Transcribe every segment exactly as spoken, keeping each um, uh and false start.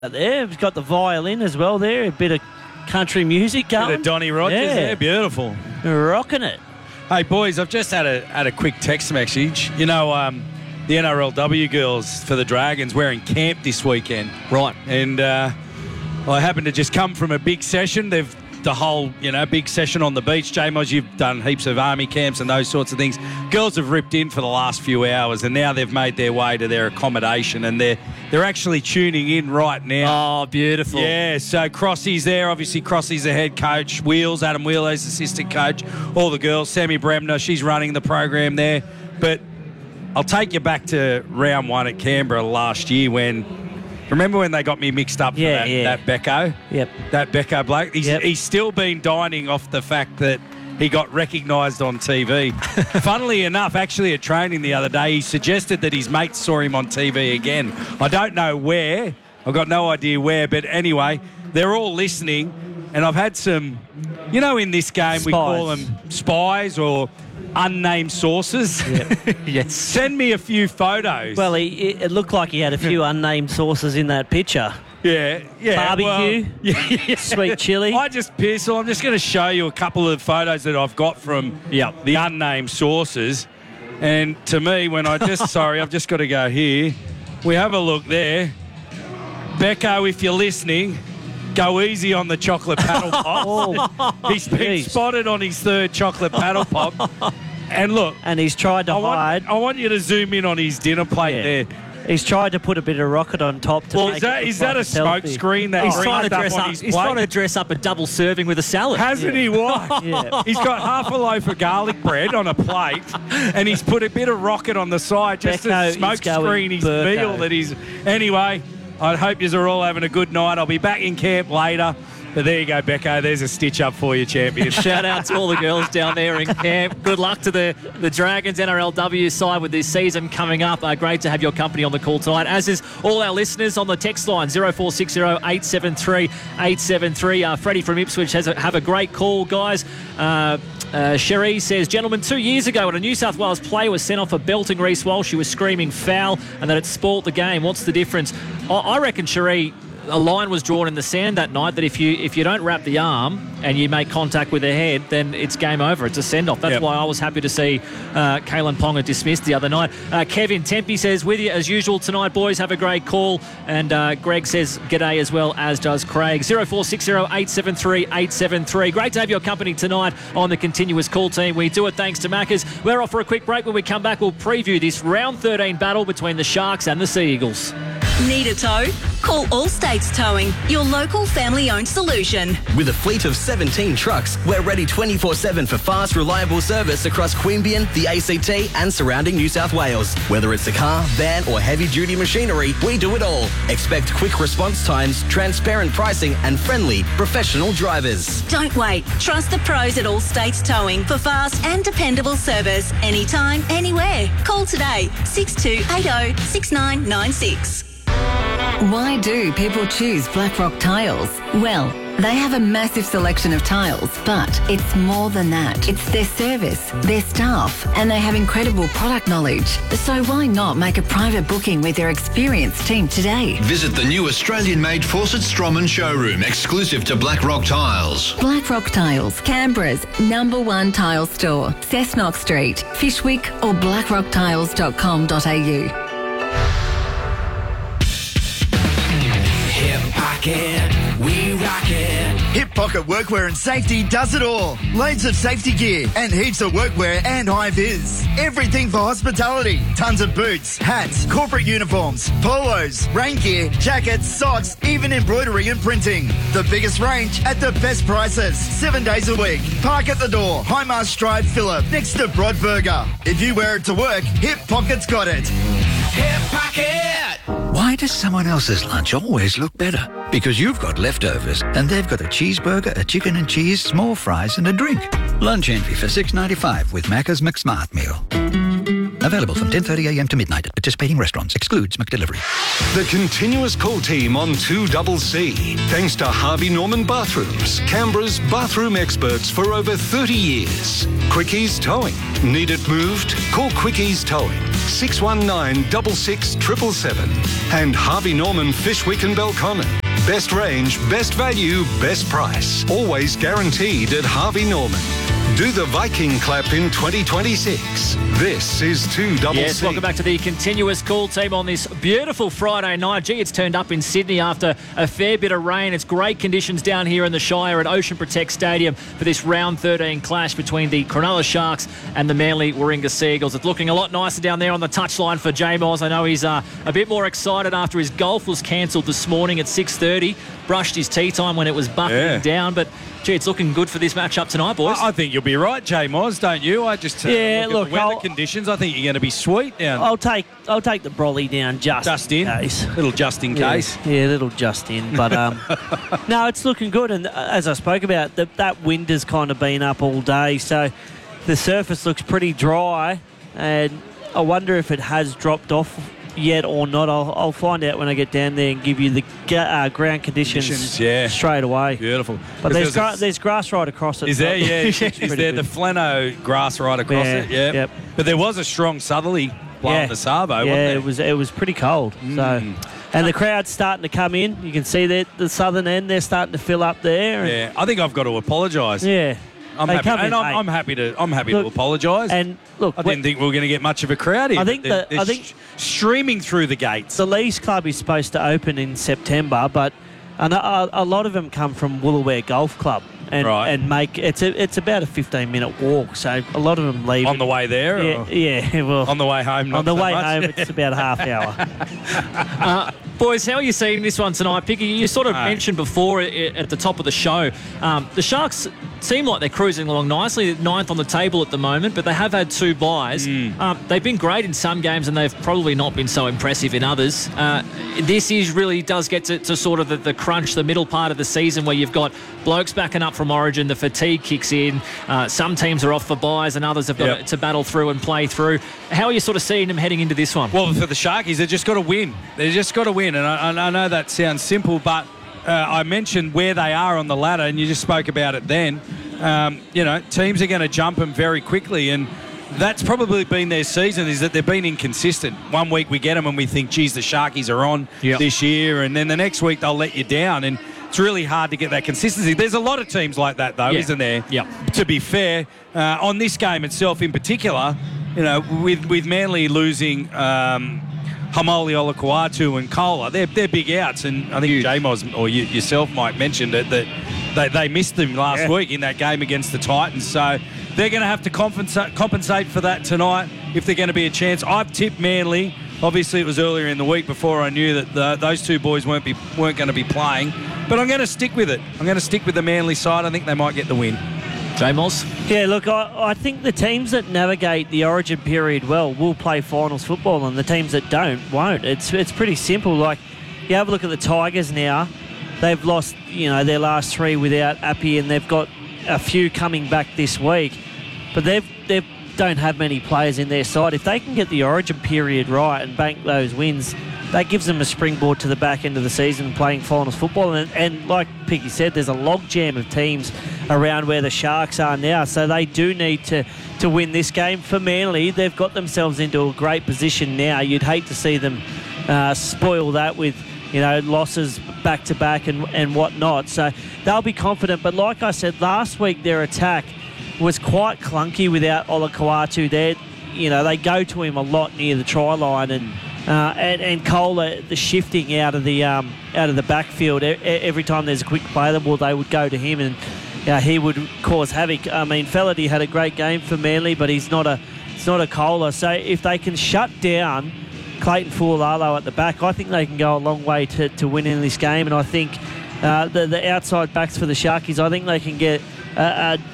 there. He's got the violin as well there. A bit of country music going. Bit of Donnie Rogers yeah. there. Beautiful. Rocking it. Hey, boys, I've just had a had a quick text message. You know, um, the N R L W girls for the Dragons we're in camp this weekend. Right. And uh, I happen to just come from a big session. They've the whole, you know, big session on the beach. J-Moz, you've done heaps of army camps and those sorts of things. Girls have ripped in for the last few hours, and now they've made their way to their accommodation, and they're they're actually tuning in right now. Oh, beautiful. Yeah, so Crossy's there. Obviously, Crossy's the head coach. Wheels, Adam Wheeler's assistant coach. All the girls. Sammy Bremner, she's running the program there. But I'll take you back to round one at Canberra last year when... Remember when they got me mixed up for yeah, that, yeah. that Becco? Yep. That Becco bloke? He's, yep. he's still been dining off the fact that he got recognised on T V. Funnily enough, actually at training the other day, he suggested that his mates saw him on T V again. I don't know where. I've got no idea where. But anyway, they're all listening. And I've had some, you know, in this game Spies. we call them spies or... unnamed sources. Yep. Yes. Send me a few photos. Well, he, it looked like he had a few unnamed sources in that picture. Yeah, yeah. Barbecue, well, yeah, yeah. sweet chili. I just piss. I'm just going to show you a couple of photos that I've got from yep. the unnamed sources. And to me, when I just, sorry, I've just got to go here. We have a look there. Becco, if you're listening, go easy on the chocolate paddle pop. Oh, he's been geez. spotted on his third chocolate paddle pop. And look, and he's tried to I hide. want, I want you to zoom in on his dinner plate Yeah. there. He's tried to put a bit of rocket on top to Well, make is that, it is look that like a smoke selfie. screen that He's brings trying to up dress on up. his He's plate? trying to dress up a double serving with a salad. Hasn't he? Why? Yeah. He's got half a loaf of garlic bread on a plate, and he's put a bit of rocket on the side just Becco to is smoke going screen his Burko. meal. That he's anyway. I hope you are all having a good night. I'll be back in camp later. But there you go, Becco. There's a stitch up for you, champion. Shout out to all the girls down there in camp. Good luck to the, the Dragons N R L W side with this season coming up. Uh, great to have your company on the call tonight, as is all our listeners on the text line, zero four six zero, eight seven three, eight seven three. Uh, Freddie from Ipswich has a, have a great call, guys. Uh, Uh, Sherry says, gentlemen, two years ago when a New South Wales player was sent off for belting Reece Walsh, she was screaming foul and that it spoilt the game. What's the difference? I, I reckon, Sherry, a line was drawn in the sand that night that if you if you don't wrap the arm and you make contact with the head, then it's game over. It's a send-off. That's Yep. why I was happy to see uh, Kalen Ponga dismissed the other night. Uh, Kevin Tempe says, with you as usual tonight, boys. Have a great call. And uh, Greg says, g'day as well, as does Craig. zero four six zero, eight seven three, eight seven three. Great to have your company tonight on the continuous call team. We do it thanks to Maccas. We're off for a quick break. When we come back, we'll preview this round thirteen battle between the Sharks and the Sea Eagles. Need a tow? Call All States Towing, your local family-owned solution. With a fleet of seventeen trucks, we're ready twenty-four seven for fast, reliable service across Queanbeyan, the A C T and surrounding New South Wales. Whether it's a car, van or heavy-duty machinery, we do it all. Expect quick response times, transparent pricing and friendly, professional drivers. Don't wait. Trust the pros at All States Towing for fast and dependable service anytime, anywhere. Call today, six two eight zero, six nine nine six. Why do people choose Blackrock Tiles? Well, they have a massive selection of tiles, but it's more than that. It's their service, their staff, and they have incredible product knowledge. So why not make a private booking with their experienced team today? Visit the new Australian-made Fawcett Stroman showroom, exclusive to Blackrock Tiles. Blackrock Tiles, Canberra's number one tile store. Cessnock Street, Fishwick or blackrock tiles dot com dot a u. Hip Pocket, we rock it. Hip Pocket Workwear and Safety does it all. Loads of safety gear and heaps of workwear and high-vis. Everything for hospitality. Tons of boots, hats, corporate uniforms, polos, rain gear, jackets, socks, even embroidery and printing. The biggest range at the best prices. Seven days a week. Park at the door. Highmast Drive, Phillip, next to Broadburger. If you wear it to work, Hip Pocket's got it. Hip Pocket! Why does someone else's lunch always look better? Because you've got leftovers and they've got a cheeseburger, a chicken and cheese, small fries and a drink. Lunch envy for six ninety-five with Macca's McSmart meal. Available from ten thirty a m to midnight at participating restaurants. Excludes McDelivery. The continuous call team on two C C. Thanks to Harvey Norman Bathrooms, Canberra's bathroom experts for over thirty years. Quickies Towing. Need it moved? Call Quickies Towing. six one nine, six six seven seven seven. And Harvey Norman Fishwick and Belconnen. Best range, best value, best price. Always guaranteed at Harvey Norman. Do the Viking clap in twenty twenty-six. This is two C C. Yes, welcome back to the continuous call team on this beautiful Friday night. Gee, it's turned up in Sydney after a fair bit of rain. It's great conditions down here in the Shire at Ocean Protect Stadium for this round thirteen clash between the Cronulla Sharks and the Manly Warringah Seagulls. It's looking a lot nicer down there on the touchline for J-Moz. I know he's uh, a bit more excited after his golf was cancelled this morning at six thirty. Brushed his tea time when it was buckling Yeah. down, but gee, it's looking good for this matchup tonight, boys. I I think you'll be right, J-Moz, don't you? I just uh, Yeah, look, look, at the weather I'll- conditions. I think you're going to be sweet down. I'll take I'll take the brolly down just, just in in, case. little just in Yeah, case. Yeah, little just in. But um, no, it's looking good. And uh, as I spoke about, the, that wind has kind of been up all day, so the surface looks pretty dry. And I wonder if it has dropped off yet or not. I'll, I'll find out when I get down there and give you the ga- uh, ground conditions, Conditions, yeah. straight away. Beautiful. But there's, There's gra- a- there's grass right across it. Is there? so- Yeah. Is It's there pretty the good. Flano grass right across Yeah, it? Yeah. yep. But there was a strong southerly blowing Yeah. the Savo, yeah, wasn't there? it was it was pretty cold. Mm. So, and the crowd's starting to come in. You can see that the southern end they're starting to fill up there. and- Yeah. I think I've got to apologise. Yeah. I'm They happy, come in and I'm, late. I'm happy to. I'm happy Look, to apologise. And look, I didn't think we were going to get much of a crowd here. I think but they're- the- I they're think- sh- streaming through the gates. the Lees Club is supposed to open in September, but and a, a lot of them come from Wollaware Golf Club, and Right. and make it's a, it's about a fifteen minute walk. So a lot of them leave On the way there, Yeah, or yeah. Well, on the way home. Not on the so way much? home, it's about a half hour. Uh, boys, how are you seeing this one tonight? Picky, you sort of No. mentioned before i- at the top of the show, um, the Sharks seem like they're cruising along nicely, ninth on the table at the moment, but they have had two buys. Mm. Um, they've been great in some games and they've probably not been so impressive in others. Uh, this is really does get to, to sort of the, the crunch, the middle part of the season where you've got blokes backing up from Origin, the fatigue kicks in, uh, some teams are off for buys and others have got Yep. to, to battle through and play through. How are you sort of seeing them heading into this one? Well, for the Sharkies, they've just got to win. They've just got to win. And I, I know that sounds simple, but uh, I mentioned where they are on the ladder, and you just spoke about it then. Um, you know, teams are going to jump them very quickly, and that's probably been their season, is that they've been inconsistent. One week we get them and we think, geez, the Sharkies are on Yep. this year, and then the next week they'll let you down, and it's really hard to get that consistency. There's a lot of teams like that, though, Yeah. isn't there? Yep. To be fair, uh, on this game itself in particular, you know, with, with Manly losing um, Hamali Olakuatu and Kola, they're, they're big outs, and I think J-Moz or you, yourself, Mike, mentioned it, that they, they missed them last Yeah. week in that game against the Titans, so they're going to have to compensate, compensate for that tonight if they're going to be a chance. I've tipped Manly. Obviously, it was earlier in the week before I knew that the, those two boys weren't be, weren't going to be playing, but I'm going to stick with it. I'm going to stick with the Manly side. I think they might get the win. J-Moz? Yeah, look, I, I think the teams that navigate the Origin period well will play finals football, and the teams that don't won't. It's it's pretty simple. Like, you have a look at the Tigers now. They've lost, you know, their last three without Appy, and they've got a few coming back this week. But they've they don't have many players in their side. If they can get the Origin period right and bank those wins, that gives them a springboard to the back end of the season playing finals football. And, and like Piggy said, there's a logjam of teams around where the Sharks are now. So they do need to, to win this game. For Manly, they've got themselves into a great position now. You'd hate to see them uh, spoil that with, you know, losses back-to-back and, and whatnot. So they'll be confident. But like I said, last week their attack was quite clunky without Olakuatu there. You know, they go to him a lot near the try line, and uh, and, and Kohler, the shifting out of the um, out of the backfield, e- every time there's a quick play, well, they would go to him, and uh, he would cause havoc. I mean, Felaty had a great game for Manly, but he's not a it's not a Kohler. So if they can shut down Clayton Fualalo at the back, I think they can go a long way to, to winning this game. And I think uh, the, the outside backs for the Sharkies, I think they can get uh, uh,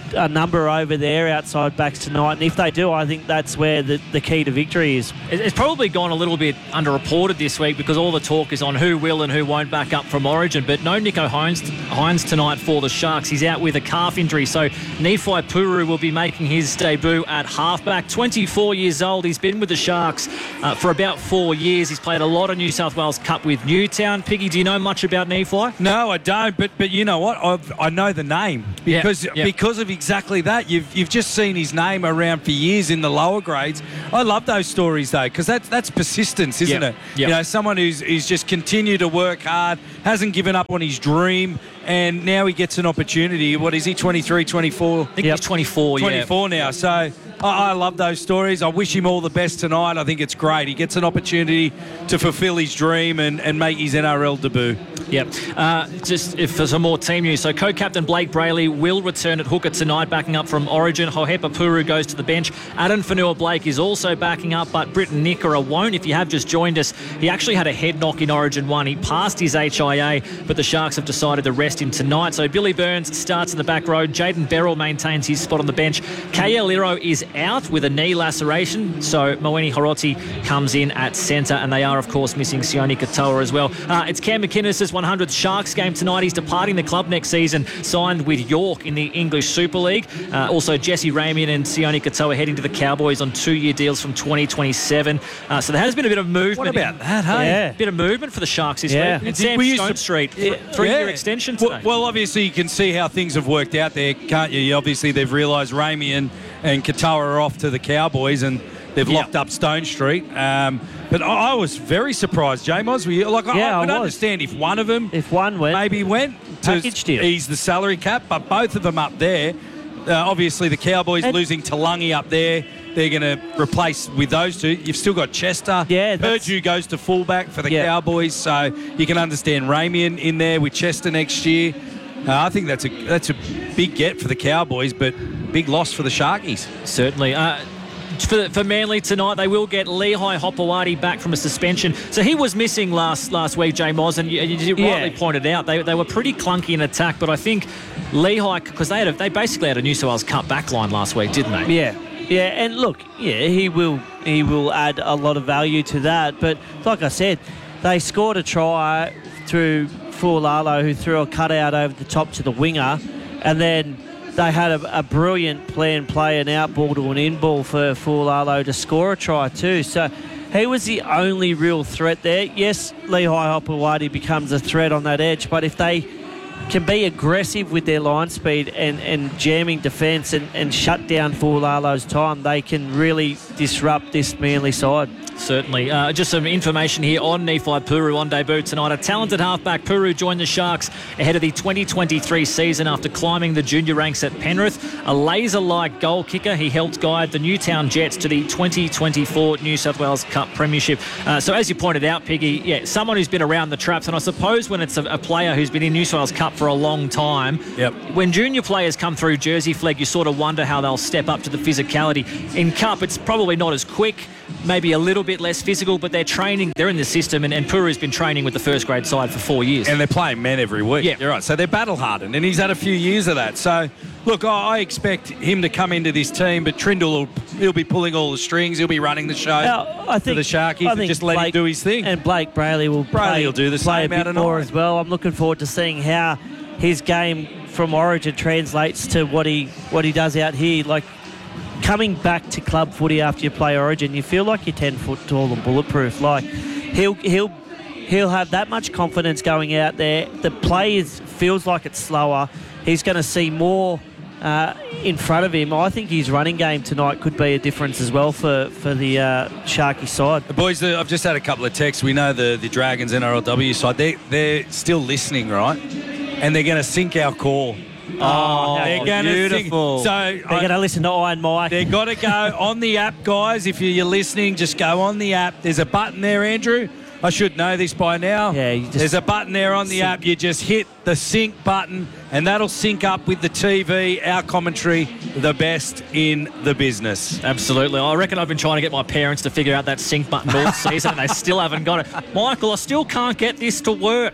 a number over there outside backs tonight, and if they do, I think that's where the, the key to victory is. It's probably gone a little bit underreported this week because all the talk is on who will and who won't back up from Origin, but no Nico Hines, Hines tonight for the Sharks. He's out with a calf injury, so Nifai Puru will be making his debut at halfback. twenty-four years old. He's been with the Sharks uh, for about four years. He's played a lot of New South Wales Cup with Newtown. Piggy, do you know much about Nifai? No, I don't, but but you know what? I've, I know the name because Yeah, yeah. because of exactly that. You've you've just seen his name around for years in the lower grades. I love those stories though, because that's that's persistence, isn't Yeah, it? yeah. You know, someone who's who's just continued to work hard, hasn't given up on his dream, and now he gets an opportunity. What is he? twenty-three, twenty-four? I think he's twenty-four. twenty-four yeah. now. So I, I love those stories. I wish him all the best tonight. I think it's great. He gets an opportunity to fulfil his dream and, and make his N R L debut. Yep. Uh, just if for some more team news. So co-captain Blake Brayley will return at hooker tonight, backing up from Origin. Hohepa Puru goes to the bench. Adam Fanua-Blake is also backing up, but Britton Nickera won't. If you have just joined us, he actually had a head knock in Origin one. He passed his H I A, but the Sharks have decided to rest him tonight. So Billy Burns starts in the back row. Jaden Beryl maintains his spot on the bench. K L Iro is out with a knee laceration, so Moeni Horoti comes in at centre, and they are, of course, missing Sione Katoa as well. Uh, it's Cam McInnes' one hundredth Sharks game tonight. He's departing the club next season, signed with York in the English Super League. Uh, also, Jesse Ramian and Sione Katoa heading to the Cowboys on two-year deals from twenty twenty-seven. Uh, so there has been a bit of movement. What about that, hey? Yeah. Bit of movement for the Sharks this Yeah. week. And Did- Sam we used Stone to- Street, Yeah. three-year Yeah. extension today. Well, well, obviously you can see how things have worked out there, can't you? Obviously they've realised Ramian and, and Katoa are off to the Cowboys, and they've Yeah. locked up Stone Street. Um, but I, I was very surprised, J-Moz. Were you? Like, I, Yeah, I I would was. understand if one of them If one went, maybe went to Package deal. ease the salary cap, but both of them up there. Uh, obviously, the Cowboys And- losing Talangi up there. They're going to replace with those two. You've still got Chester. Yeah, that's- Purdue goes to fullback for the Yeah. Cowboys, so you can understand Ramian in there with Chester next year. Uh, I think that's a that's a big get for the Cowboys, but big loss for the Sharkies. Certainly. Uh, for, for Manly tonight, they will get Lehigh Hopewadi back from a suspension. So he was missing last last week, J Moz, and you, you rightly Yeah. pointed out they, they were pretty clunky in attack. But I think Lehigh, because they had a, they basically had a New South Wales Cup back line last week, didn't they? Yeah, yeah, and look, yeah, he will he will add a lot of value to that. But like I said, they scored a try through Fualalo, who threw a cutout over the top to the winger, and then they had a, a brilliant plan play, an out ball to an in ball for Fualalo to score a try too. So he was the only real threat there. Yes, Lehigh Hopewadi becomes a threat on that edge, but if they can be aggressive with their line speed and, and jamming defence and, and shut down Fualalo's time, they can really disrupt this Manly side. Certainly. Uh, just some information here on Nifai Puru on debut tonight. A talented halfback, Puru joined the Sharks ahead of the twenty twenty-three season after climbing the junior ranks at Penrith. A laser-like goal kicker, he helped guide the Newtown Jets to the twenty twenty-four New South Wales Cup Premiership. Uh, so as you pointed out, Piggy, yeah, someone who's been around the traps, and I suppose when it's a, a player who's been in New South Wales Cup for a long time, Yep. when junior players come through Jersey Flag, you sort of wonder how they'll step up to the physicality. In Cup, it's probably not as quick, maybe a little bit less physical, but they're training, they're in the system, and, and Puru's been training with the first grade side for four years. And they're playing men every week. Yeah. You're right. So they're battle hardened, and he's had a few years of that. So, look, I I expect him to come into this team, but Trindle will he'll be pulling all the strings. He'll be running the show Now, I think for the Sharkies I and think just let him Blake- do his thing. And Blake Brayley will Brayley play, will do the play same a out bit of more nine. as well. I'm looking forward to seeing how his game from Origin translates to what he what he does out here. Like, coming back to club footy after you play Origin, you feel like you're ten foot tall and bulletproof. Like, he'll he'll he'll have that much confidence going out there. The play is feels like it's slower. He's going to see more uh, in front of him. I think his running game tonight could be a difference as well for for the uh, Sharky side. The boys, the, I've just had a couple of texts. We know the, the Dragons N R L W side, they, they're still listening, right? And they're going to sync our call. Oh, they're gonna beautiful. Sing. So They're I- going to listen to Iron Mike. They've got to go on the app, guys. If you're listening, just go on the app. There's a button there, Andrew. I should know this by now. Yeah, you just There's a button there on the sync. app. You just hit the sync button, and that'll sync up with the T V, our commentary, the best in the business. Absolutely. I reckon I've been trying to get my parents to figure out that sync button all season, and they still haven't got it. Michael, I still can't get this to work.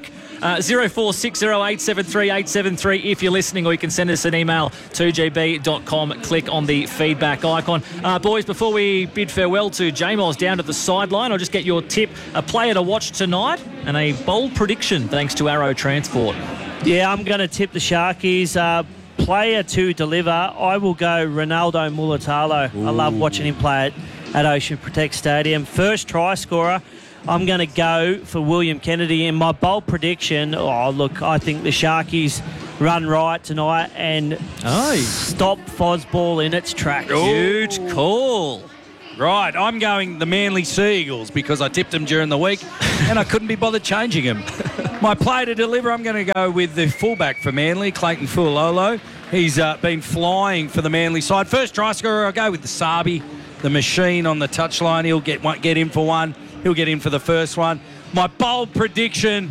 Uh, zero four six zero eight seven three eight seven three if you're listening, or you can send us an email, two g b dot com. Click on the feedback icon. Uh, boys, before we bid farewell to J-Miles down at the sideline, I'll just get your tip, a player to watch tonight and a bold prediction thanks to Arrow Transport. Yeah, I'm going to tip the Sharkies. Uh, player to deliver, I will go Ronaldo Mulatalo. I love watching him play at, at Ocean Protect Stadium. First try scorer, I'm going to go for William Kennedy. And my bold prediction, oh, look, I think the Sharkies run right tonight and oh. stop Fozball in its tracks. Huge call. Right, I'm going the Manly Sea Eagles because I tipped them during the week and I couldn't be bothered changing them. My play to deliver, I'm going to go with the fullback for Manly, Clayton Fualolo. He's uh, been flying for the Manly side. First try scorer, I'll go with the Sabi, the machine on the touchline. He'll get get in for one. He'll get in for the first one. My bold prediction,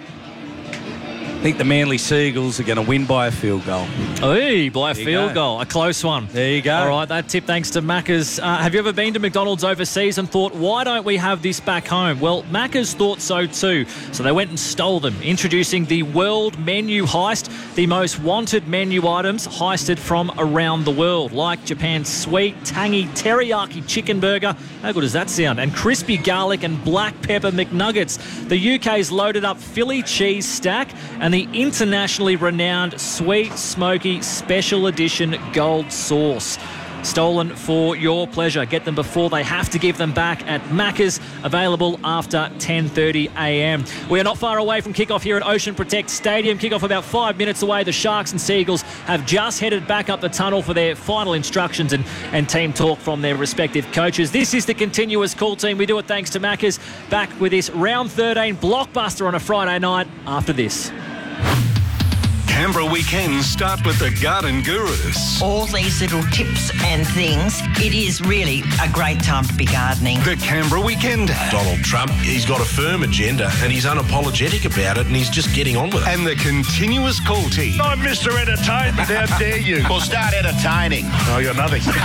I think the Manly Sea Eagles are going to win by a field goal. Hey, by a There you field go. goal. A close one. There you go. All right, that tip thanks to Macca's. Uh, have you ever been to McDonald's overseas and thought, why don't we have this back home? Well, Macca's thought so too. So they went and stole them. Introducing the World Menu Heist, the most wanted menu items heisted from around the world, like Japan's sweet, tangy teriyaki chicken burger. How good does that sound? And crispy garlic and black pepper McNuggets. The U K's loaded up Philly cheese stack and the internationally renowned sweet, smoky, special edition gold sauce. Stolen for your pleasure. Get them before they have to give them back at Macca's, available after ten thirty a m. We are not far away from kickoff here at Ocean Protect Stadium. Kickoff about five minutes away. The Sharks and Sea Eagles have just headed back up the tunnel for their final instructions and, and team talk from their respective coaches. This is the continuous call team. We do it thanks to Macca's. Back with this round thirteen blockbuster on a Friday night after this. Canberra weekends start with the Garden Gurus. All these little tips and things, it is really a great time to be gardening. The Canberra Weekend. Donald Trump, he's got a firm agenda and he's unapologetic about it and he's just getting on with it. And the continuous call team. I'm Mister Entertainment, how dare you? Well, start entertaining. Oh, you're nothing. You'll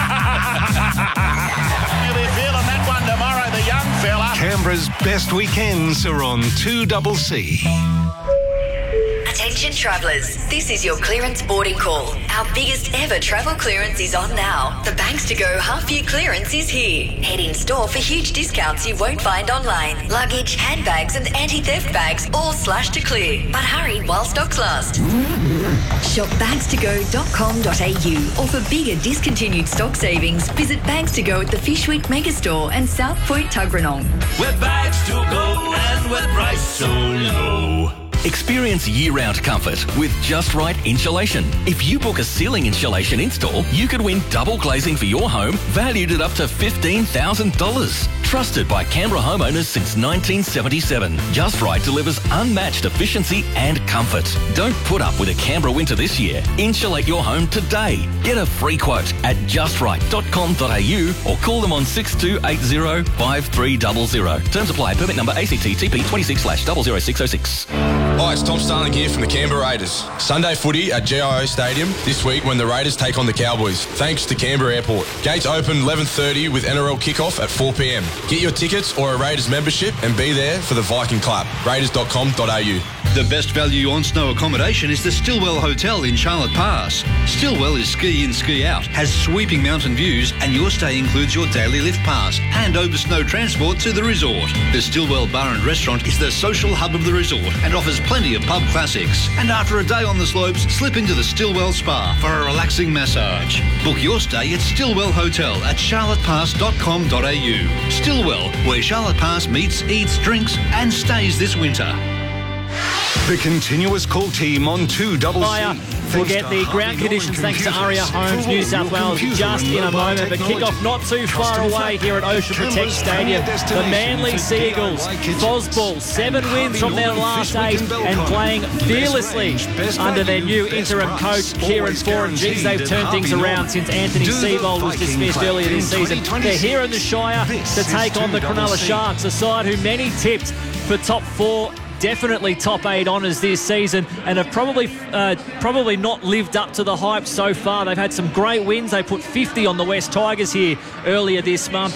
be feeling that one tomorrow, the young fella. Canberra's best weekends are on two C C. Attention travellers, this is your clearance boarding call. Our biggest ever travel clearance is on now. The Banks to Go half year clearance is here. Head in store for huge discounts you won't find online. Luggage, handbags and anti-theft bags all slashed to clear. But hurry while stocks last. Shop bags to go dot com dot a u or for bigger discontinued stock savings, visit Bags to Go at the Fishwick Megastore and South Point Tuggeranong. With bags to go and with price so low. Experience year-round comfort with Just Right Insulation. If you book a ceiling insulation install, you could win double glazing for your home, valued at up to fifteen thousand dollars. Trusted by Canberra homeowners since nineteen seventy-seven, Just Right delivers unmatched efficiency and comfort. Don't put up with a Canberra winter this year. Insulate your home today. Get a free quote at just right dot com dot a u or call them on six two eight zero five three zero zero. Terms apply. Permit number A C T T P twenty-six slash zero zero six zero six. Hi, it's Tom Starling here from the Canberra Raiders. Sunday footy at G I O Stadium this week when the Raiders take on the Cowboys, thanks to Canberra Airport. Gates open eleven thirty with N R L kickoff at four p m. Get your tickets or a Raiders membership and be there for the Viking Club. raiders dot com dot a u. The best value on snow accommodation is the Stillwell Hotel in Charlotte Pass. Stillwell is ski in, ski out, has sweeping mountain views, and your stay includes your daily lift pass and over snow transport to the resort. The Stillwell Bar and Restaurant is the social hub of the resort and offers plenty of pub classics. And after a day on the slopes, slip into the Stillwell Spa for a relaxing massage. Book your stay at Stillwell Hotel at charlotte pass dot com dot a u. Stillwell, where Charlotte Pass meets, eats, drinks, and stays this winter. The continuous call team on two C C. We'll get the ground conditions thanks to Aria Homes, New South Wales, just in a moment. But kick-off not too far away here at Ocean Protect Stadium. The Manly Sea Eagles, Fozball, seven wins from their last eight and playing fearlessly under their new interim coach, Kieran Foran. Geez, they've turned things around since Anthony Seibold was dismissed earlier this season. They're here in the Shire to take on the Cronulla Sharks, a side who many tipped for top four, definitely top eight honours this season, and have probably uh, probably not lived up to the hype so far. They've had some great wins. They put fifty on the West Tigers here earlier this month.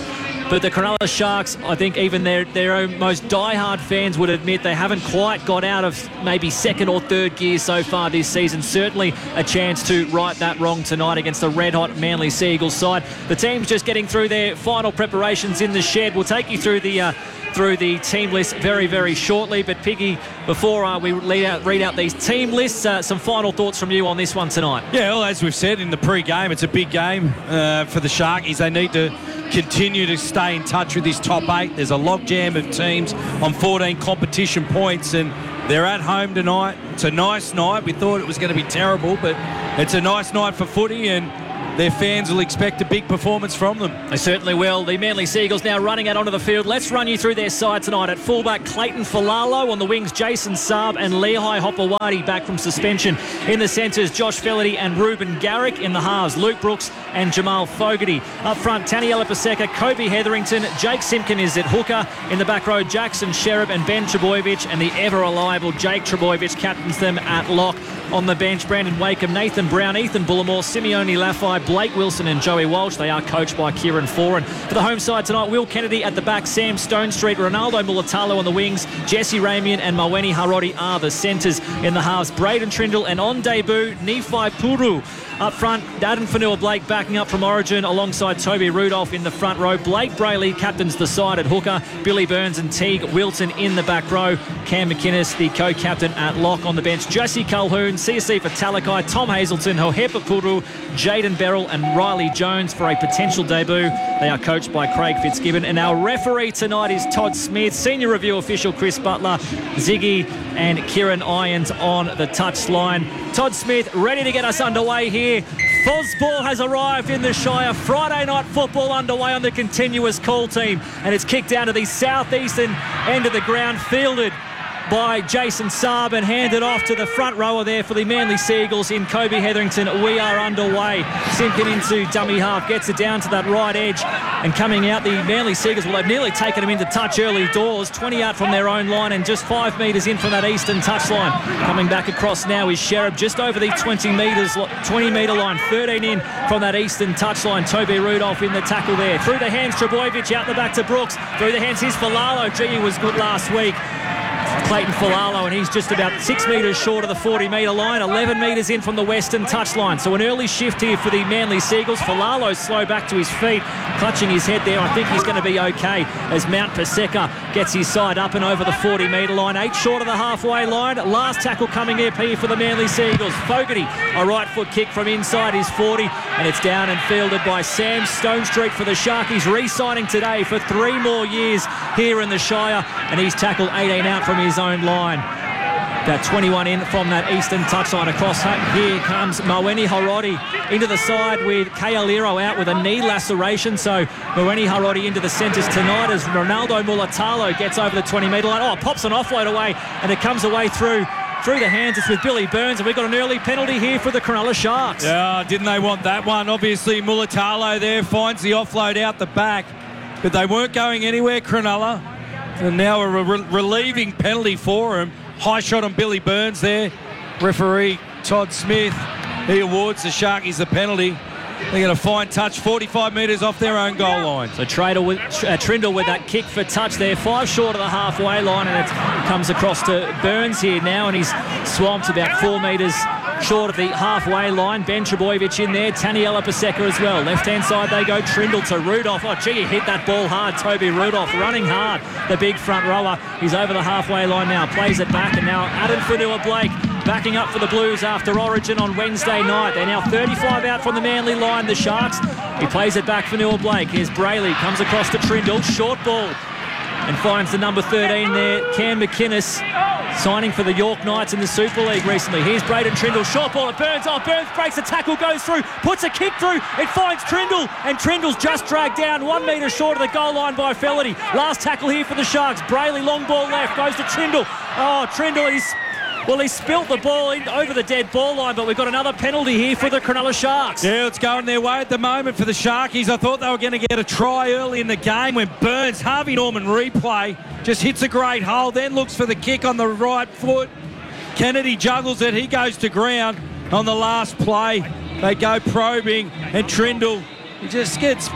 But the Cronulla Sharks, I think even their, their own most die-hard fans would admit they haven't quite got out of maybe second or third gear so far this season. Certainly a chance to right that wrong tonight against the red-hot Manly Sea Eagles side. The team's just getting through their final preparations in the shed. We'll take you through the... Uh, through the team list very, very shortly. But, Piggy, before uh, we read out, read out these team lists, uh, some final thoughts from you on this one tonight. Yeah, well, as we've said in the pre-game, it's a big game uh, for the Sharkies. They need to continue to stay in touch with this top eight. There's a logjam of teams on fourteen competition points, and they're at home tonight. It's a nice night. We thought it was going to be terrible, but it's a nice night for footy, and their fans will expect a big performance from them. They certainly will. The Manly Sea Eagles now running out onto the field. Let's run you through their side tonight. At fullback, Clayton Falalo. On the wings, Jason Saab and Lehigh Hopewadi back from suspension. In the centres, Josh Flaherty and Ruben Garrick. In the halves, Luke Brooks and Jamal Fogarty. Up front, Taniela Paseka, Kobe Hetherington, Jake Simpkin is at hooker. In the back row, Jackson Sherritt and Ben Trebojevic, and the ever-reliable Jake Trebojevic captains them at lock. On the bench, Brandon Wakeham, Nathan Brown, Ethan Bullimore, Simeone Laffey, Blake Wilson and Joey Walsh. They are coached by Kieran Foran. For the home side tonight, Will Kennedy at the back, Sam Stonestreet, Ronaldo Mulatalo on the wings, Jesse Ramian and Maweni Harodi are the centres. In the halves, Braden Trindle, and on debut, Nephi Puru. Up front, Adam Fanua-Blake backing up from Origin alongside Toby Rudolph in the front row. Blake Brayley captains the side at hooker. Billy Burns and Teague Wilton in the back row. Cam McInnes, the co-captain at lock. On the bench, Jesse Calhoun, C S C for Talakai, Tom Hazelton, Hohepa Puru, Jaden Beryl and Riley Jones for a potential debut. They are coached by Craig Fitzgibbon. And our referee tonight is Todd Smith. Senior review official Chris Butler, Ziggy and Kieran Irons on the touchline. Todd Smith ready to get us underway here. Fosball has arrived in the Shire. Friday night football underway on the continuous call team, and it's kicked down to the southeastern end of the ground, fielded by Jason Saab and handed off to the front rower there for the Manly Sea Eagles in Kobe Hetherington. We are underway. Simpkin into dummy half, gets it down to that right edge, and coming out the Manly Sea Eagles, well, they've nearly taken him into touch early doors, twenty out from their own line and just five metres in from that eastern touchline. Coming back across now is Sherritt, just over the twenty metres, twenty metre line, thirteen in from that eastern touchline. Toby Rudolph in the tackle there. Through the hands, Trebojevic out the back to Brooks. Through the hands, here's Falalo. Gee, he was good last week. Clayton Falalo, and he's just about six metres short of the forty metre line, eleven metres in from the western touchline. So an early shift here for the Manly Sea Eagles. Falalo slow back to his feet, clutching his head there. I think he's going to be okay as Mount Paseka gets his side up and over the forty metre line. Eight short of the halfway line. Last tackle coming up here for the Manly Sea Eagles. Fogarty, a right foot kick from inside his forty, and it's down and fielded by Sam Stonestreet for the Sharkies, re-signing today for three more years here in the Shire, and he's tackled eighteen out from his own line. About twenty-one in from that eastern touchline. Across here comes Maweni Harodi into the side with Kealiro out with a knee laceration. So Maweni Harodi into the centres tonight as Ronaldo Mulatalo gets over the twenty metre line. Oh, pops an offload away, and it comes away through through the hands. It's with Billy Burns, and we've got an early penalty here for the Cronulla Sharks. Yeah, didn't they want that one? Obviously, Mulatalo there finds the offload out the back, but they weren't going anywhere, Cronulla. And now a re- relieving penalty for him. High shot on Billy Burns there. Referee Todd Smith, he awards the Sharkies the penalty. They're going to find touch forty-five metres off their own goal line. So Trader with, uh, Trindle with that kick for touch there. Five short of the halfway line, and it comes across to Burns here now, and he's swamped about four metres short of the halfway line. Ben Trebojevic in there. Taniela Paseka as well. Left-hand side they go. Trindle to Rudolph. Oh, gee, he hit that ball hard. Toby Rudolph running hard. The big front rower. He's over the halfway line now. Plays it back, and now Adam Fanua-Blake backing up for the Blues after Origin on Wednesday night. They're now thirty-five out from the Manly line, the Sharks. He plays it back for Fanua-Blake. Here's Brayley. Comes across to Trindle. Short ball. And finds the number thirteen there, Cam McInnes, signing for the York Knights in the Super League recently. Here's Braden Trindle, short ball at Burns. Oh, Burns breaks the tackle, goes through, puts a kick through. It finds Trindle, and Trindle's just dragged down one metre short of the goal line by Flaherty. Last tackle here for the Sharks. Brayley, long ball left, goes to Trindle. Oh, Trindle, he's... Well, he spilt the ball in over the dead ball line, but we've got another penalty here for the Cronulla Sharks. Yeah, it's going their way at the moment for the Sharkies. I thought they were going to get a try early in the game when Burns, Harvey Norman replay, just hits a great hole, then looks for the kick on the right foot. Kennedy juggles it. He goes to ground on the last play. They go probing, and Trindle, he just gets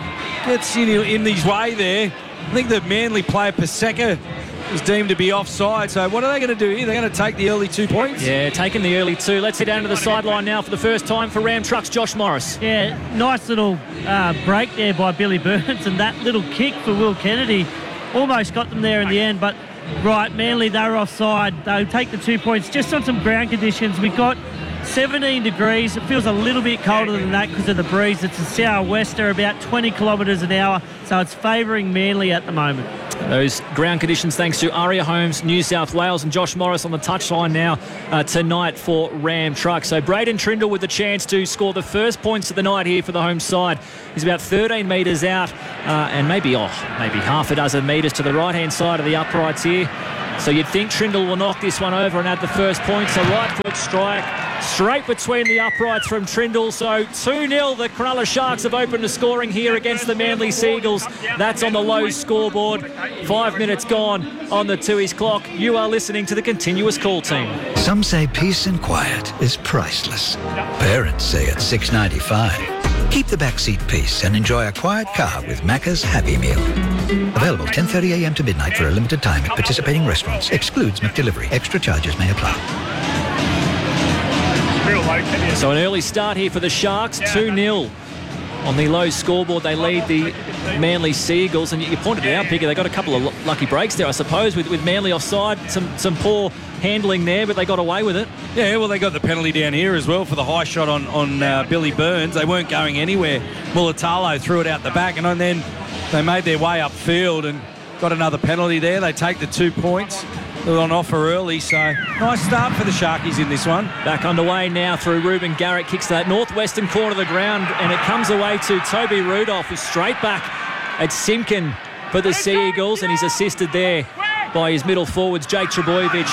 gets in, in his way there. I think the Manly player, Paseka, was deemed to be offside. So what are they going to do here? They're going to take the early two points? Yeah, taking the early two. Let's head down to the sideline now for the first time for Ram Trucks, Josh Morris. Yeah, nice little uh, break there by Billy Burns, and that little kick for Will Kennedy almost got them there in the end. But right, Manly, they were offside. They'll take the two points just on some ground conditions. We got seventeen degrees. It feels a little bit colder than that because of the breeze. It's a sou'wester, about twenty kilometres an hour, so it's favouring Manly at the moment. Those ground conditions thanks to Aria Homes, New South Wales, and Josh Morris on the touchline now uh, tonight for Ram Truck. So Braden Trindle with the chance to score the first points of the night here for the home side. He's about thirteen metres out uh, and maybe, oh, maybe half a dozen metres to the right-hand side of the uprights here. So you'd think Trindle will knock this one over and add the first point. So right foot strike straight between the uprights from Trindle. So two nil, the Cronulla Sharks have opened the scoring here against the Manly Seagulls. That's on the low scoreboard. Five minutes gone on the Tooheys clock. You are listening to the Continuous Call team. Some say peace and quiet is priceless. Parents say it's six dollars ninety-five. Keep the backseat peace and enjoy a quiet car with Macca's Happy Meal. Available ten thirty a m to midnight for a limited time at participating restaurants. Excludes McDelivery. Extra charges may apply. So an early start here for the Sharks, two nil. On the low scoreboard, they lead the Manly Seagulls. And you pointed it out, Picker, they got a couple of lucky breaks there, I suppose, with, with Manly offside. Some some poor handling there, but they got away with it. Yeah, well, they got the penalty down here as well for the high shot on, on uh, Billy Burns. They weren't going anywhere. Mulatalo threw it out the back, and then they made their way upfield and got another penalty there. They take the two points. They're on offer early, so nice start for the Sharkies in this one. Back underway now through Ruben Garrett. Kicks to that northwestern corner of the ground, and it comes away to Toby Rudolph, who's straight back at Simpkin for the Seagulls, and he's assisted there by his middle forwards, Jake Trebojevic,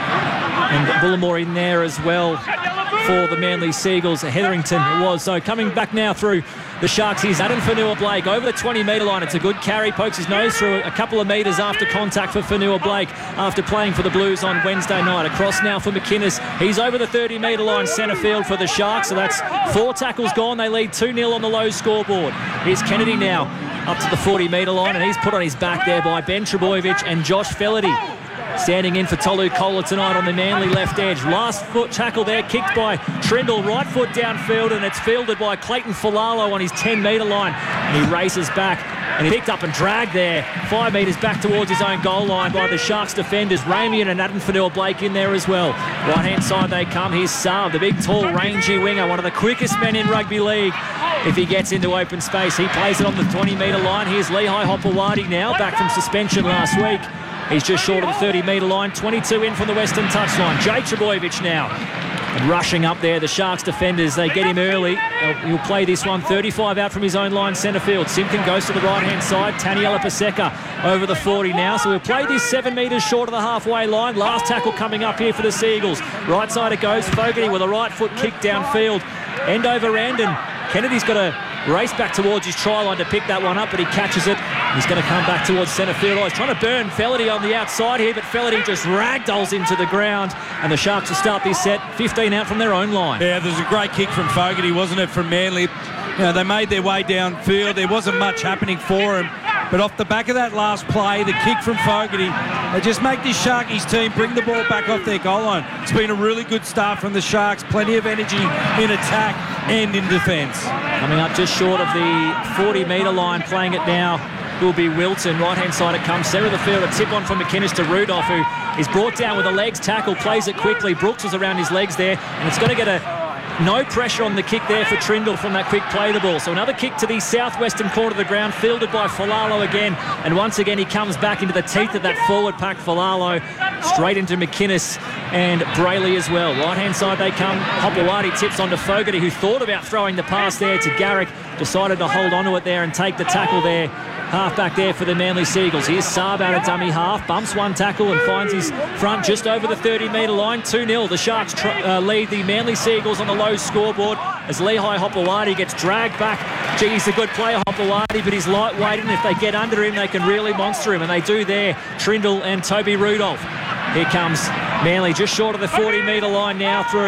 and Bullimore in there as well for the Manly Seagulls. Hetherington it was. So coming back now through the Sharks, here's Adam Fanua-Blake over the twenty metre line. It's a good carry, pokes his nose through a couple of metres after contact for Fanua-Blake after playing for the Blues on Wednesday night. Across now for McInnes. He's over the thirty metre line, centre field for the Sharks. So that's four tackles gone. They lead two nil on the low scoreboard. Here's Kennedy now up to the forty metre line, and he's put on his back there by Ben Trebojevic and Josh Felaherty. Standing in for Tolu Kola tonight on the Manly left edge. Last foot tackle there, kicked by Trindle, right foot downfield, and it's fielded by Clayton Falalo on his ten metre line. And he races back, and he picked up and dragged there, five metres back towards his own goal line by the Sharks defenders. Ramian and Adam Fanua-Blake in there as well. Right-hand side they come. Here's Saab, the big, tall, rangy winger, one of the quickest men in rugby league. If he gets into open space, he plays it on the twenty metre line. Here's Lehigh Hopewadi now, back from suspension last week. He's just short of the thirty metre line, twenty-two in from the western touchline. Jake Trebojevic now. And rushing up there, the Sharks defenders, they get him early. He'll, he'll play this one, thirty-five out from his own line, centre field. Simpkin goes to the right-hand side. Taniela Paseka over the forty now. So we'll play this seven metres short of the halfway line. Last tackle coming up here for the Seagulls. Right side it goes. Fogarty with a right foot kick downfield. End over end, and Kennedy's got to race back towards his try line to pick that one up, but he catches it. He's going to come back towards centre field. Oh, he's trying to burn Felaherty on the outside here, but Felaherty just ragdolls him to the ground, and the Sharks will start this set fifteen out from their own line. Yeah, there's a great kick from Fogarty, wasn't it, from Manly? You know, they made their way downfield. There wasn't much happening for him. But off the back of that last play, the kick from Fogarty, they just make this Sharkies team bring the ball back off their goal line. It's been a really good start from the Sharks. Plenty of energy in attack and in defence. Coming up just short of the forty metre line, playing it now will be Wilton. Right-hand side it comes. Centre of the field, a tip on from McInnes to Rudolph, who is brought down with a legs tackle, plays it quickly. Brooks was around his legs there, and it's going to get a no pressure on the kick there for Trindle from that quick play the ball. So another kick to the southwestern corner of the ground, fielded by Falalo again. And once again, he comes back into the teeth of that forward pack, Falalo, straight into McInnes and Brayley as well. Right-hand side they come. Hopewadi tips onto Fogarty, who thought about throwing the pass there to Garrick, decided to hold onto it there and take the tackle there. Half back there for the Manly Seagulls. Here's Saab out of dummy half, bumps one tackle and finds his front just over the thirty metre line. two nil. The Sharks tr- uh, lead the Manly Seagulls on the low scoreboard as Lehigh Hopewadi gets dragged back. Gee, he's a good player, Hopewadi, but he's lightweight, and if they get under him, they can really monster him, and they do there. Trindle and Toby Rudolph. Here comes Manly just short of the forty metre line now through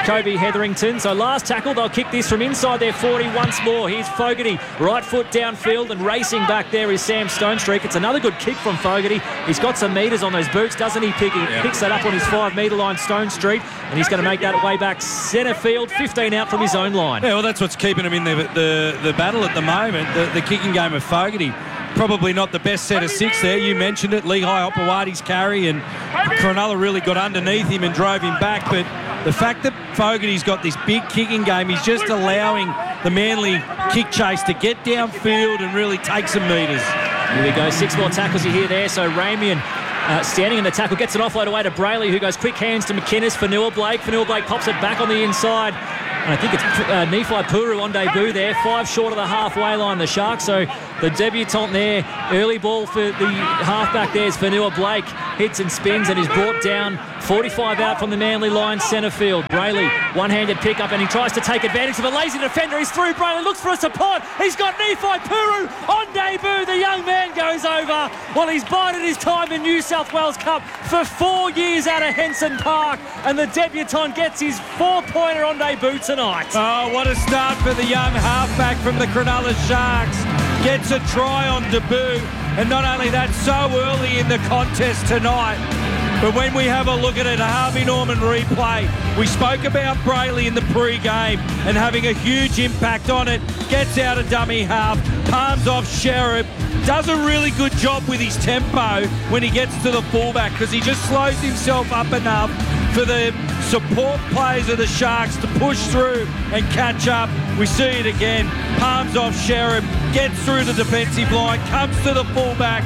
Jacoby Hetherington. So last tackle, they'll kick this from inside their forty once more. Here's Fogarty, right foot downfield, and racing back there is Sam Stonestreet. It's another good kick from Fogarty. He's got some metres on those boots, doesn't he? Pick, he yeah. picks that up on his five-metre line, Stonestreet, and he's going to make that way back centre field, fifteen out from his own line. Yeah, well, that's what's keeping him in the the, the battle at the moment, the, the kicking game of Fogarty. Probably not the best set of six there. You mentioned it. Lehigh Opawati's carry, and Cronulla really got underneath him and drove him back. But the fact that Fogarty's got this big kicking game, he's just allowing the Manly kick chase to get downfield and really take some metres. Here we go. Six more tackles you hear there. So Ramian uh, standing in the tackle, gets an offload away to Brayley, who goes quick hands to McInnes. Fanua Blake. Fanua Blake pops it back on the inside. And I think it's uh, Nephi Puru on debut there, five short of the halfway line, the Sharks. So the debutant there, early ball for the halfback there is Fanua Blake. Hits and spins and is brought down, forty-five out from the Manly line, centre field. Brayley, one-handed pickup, and he tries to take advantage of a lazy defender. He's through. Brayley looks for a support. He's got Nephi Puru on debut. The young man goes over. Well, he's bided his time in New South Wales Cup for four years out of Henson Park, and the debutant gets his four-pointer on debut tonight. Oh, what a start for the young halfback from the Cronulla Sharks. Gets a try on debut, and not only that, so early in the contest tonight. But when we have a look at it, a Harvey Norman replay, we spoke about Brayley in the pre-game and having a huge impact on it. Gets out a dummy half, palms off Sherrod, does a really good job with his tempo when he gets to the fullback, because he just slows himself up enough for the support players of the Sharks to push through and catch up. We see it again. Palms off Sherrod, gets through the defensive line, comes to the fullback.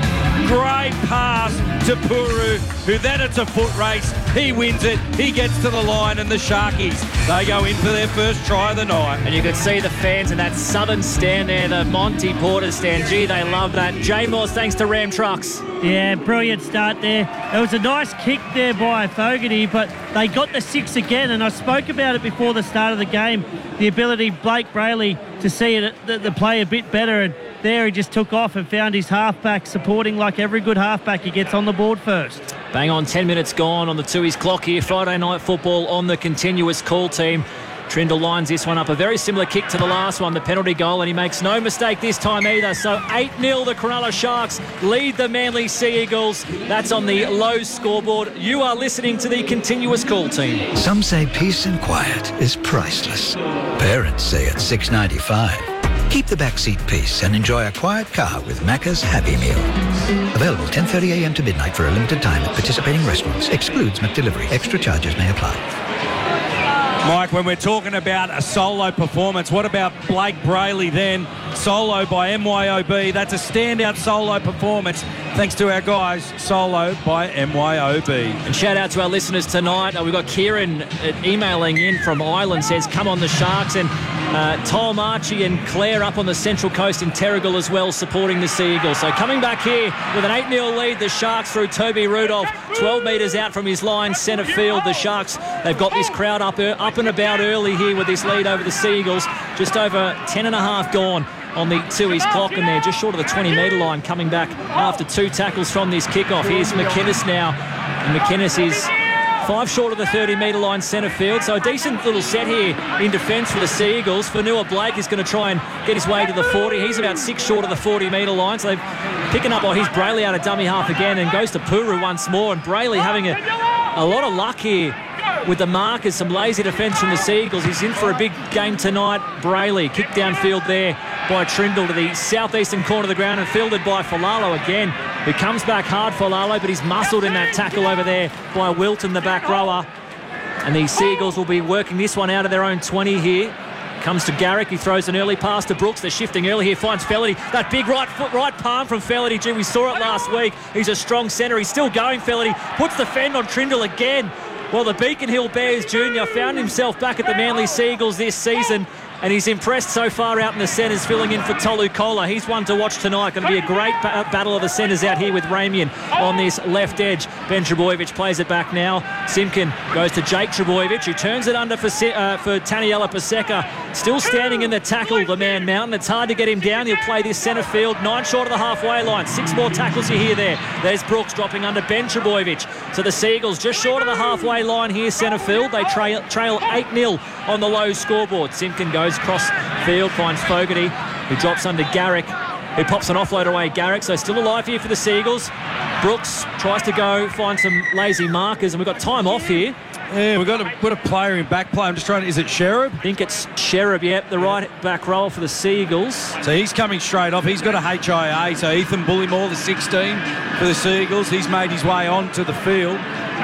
Great pass to Puru, who then it's a foot race. He wins it. He gets to the line, and the Sharkies, they go in for their first try of the night. And you could see the fans in that southern stand there, the Monty Porter stand. Gee, they love that. Jay Morse, thanks to Ram Trucks. Yeah, brilliant start there. It was a nice kick there by Fogarty, but they got the six again, and I spoke about it before the start of the game, the ability Blake Brayley to see it, the, the play a bit better, and there he just took off and found his halfback supporting like every good halfback. He gets on the board first. Bang on, ten minutes gone on the Tooheys clock here. Friday night football on the continuous call team. Trindle lines this one up. A very similar kick to the last one, the penalty goal, and he makes no mistake this time either. So eight nil, the Cronulla Sharks lead the Manly Sea Eagles. That's on the low scoreboard. You are listening to the continuous call team. Some say peace and quiet is priceless. Parents say it's six ninety-five. Keep the backseat peace and enjoy a quiet car with Macca's Happy Meal. Available ten thirty a m to midnight for a limited time at participating restaurants. Excludes McDelivery. Extra charges may apply. Mike, when we're talking about a solo performance, what about Blake Brayley then? Solo by M Y O B. That's a standout solo performance. Thanks to our guys, Solo by M Y O B. And shout out to our listeners tonight. Uh, we've got Kieran uh, emailing in from Ireland, says, come on the Sharks. And uh, Tom Archie and Claire up on the Central Coast in Terrigal as well, supporting the Sea Eagles. So coming back here with an eight nil lead, the Sharks through Toby Rudolph, twelve metres out from his line, centre field. The Sharks, they've got this crowd up, uh, up and about early here with this lead over the Sea Eagles. Just over ten and a half gone on the Tooheys clock, and they're just short of the twenty metre line, coming back after two tackles from this kickoff. Here's McInnes now, and McInnes is five short of the thirty metre line, centre field. So a decent little set here in defence for the Sea Eagles. Fanua Blake is going to try and get his way to the forty. He's about six short of the forty metre line. So they're picking up, oh, he's Brayley out of dummy half again, and goes to Puru once more. And Brayley having a, a lot of luck here with the markers, some lazy defence from the Sea Eagles. He's in for a big game tonight. Brayley kicked downfield there by Trindle to the southeastern corner of the ground and fielded by Falalo again, who comes back hard, Falalo, but he's muscled in that tackle over there by Wilton, the back rower. And the Sea Eagles will be working this one out of their own twenty here. Comes to Garrick, he throws an early pass to Brooks. They're shifting early here, finds Felity. That big right foot, right palm from Felity. Gee, we saw it last week. He's a strong centre. He's still going, Felity. Puts the fend on Trindle again. Well, the Beacon Hill Bears Junior found himself back at the Manly Sea Eagles this season, and he's impressed so far out in the centres, filling in for Tolu Kola. He's one to watch tonight. Going to be a great ba- battle of the centres out here with Ramian on this left edge. Ben Trebojevic plays it back now. Simkin goes to Jake Trebojevic, who turns it under for, uh, for Taniela Paseka. Still standing in the tackle, the man Mountain. It's hard to get him down. He'll play this centre field. Nine short of the halfway line. Six more tackles you hear there. There's Brooks dropping under Ben Trebojevic. So the Seagulls just short of the halfway line here, centre field. They trail, trail eight nil on the low scoreboard. Simkin goes cross field, finds Fogarty, who drops under Garrick, who pops an offload away. Garrick, so still alive here for the Seagulls. Brooks tries to go find some lazy markers, and we've got time off here. Yeah, we've got a, got a player in back play. I'm just trying to... Is it Sherab? I think it's Sherab, yep, the right back roll for the Seagulls. So he's coming straight off. He's got a H I A. So Ethan Bullymore, the sixteen for the Seagulls. He's made his way onto the field.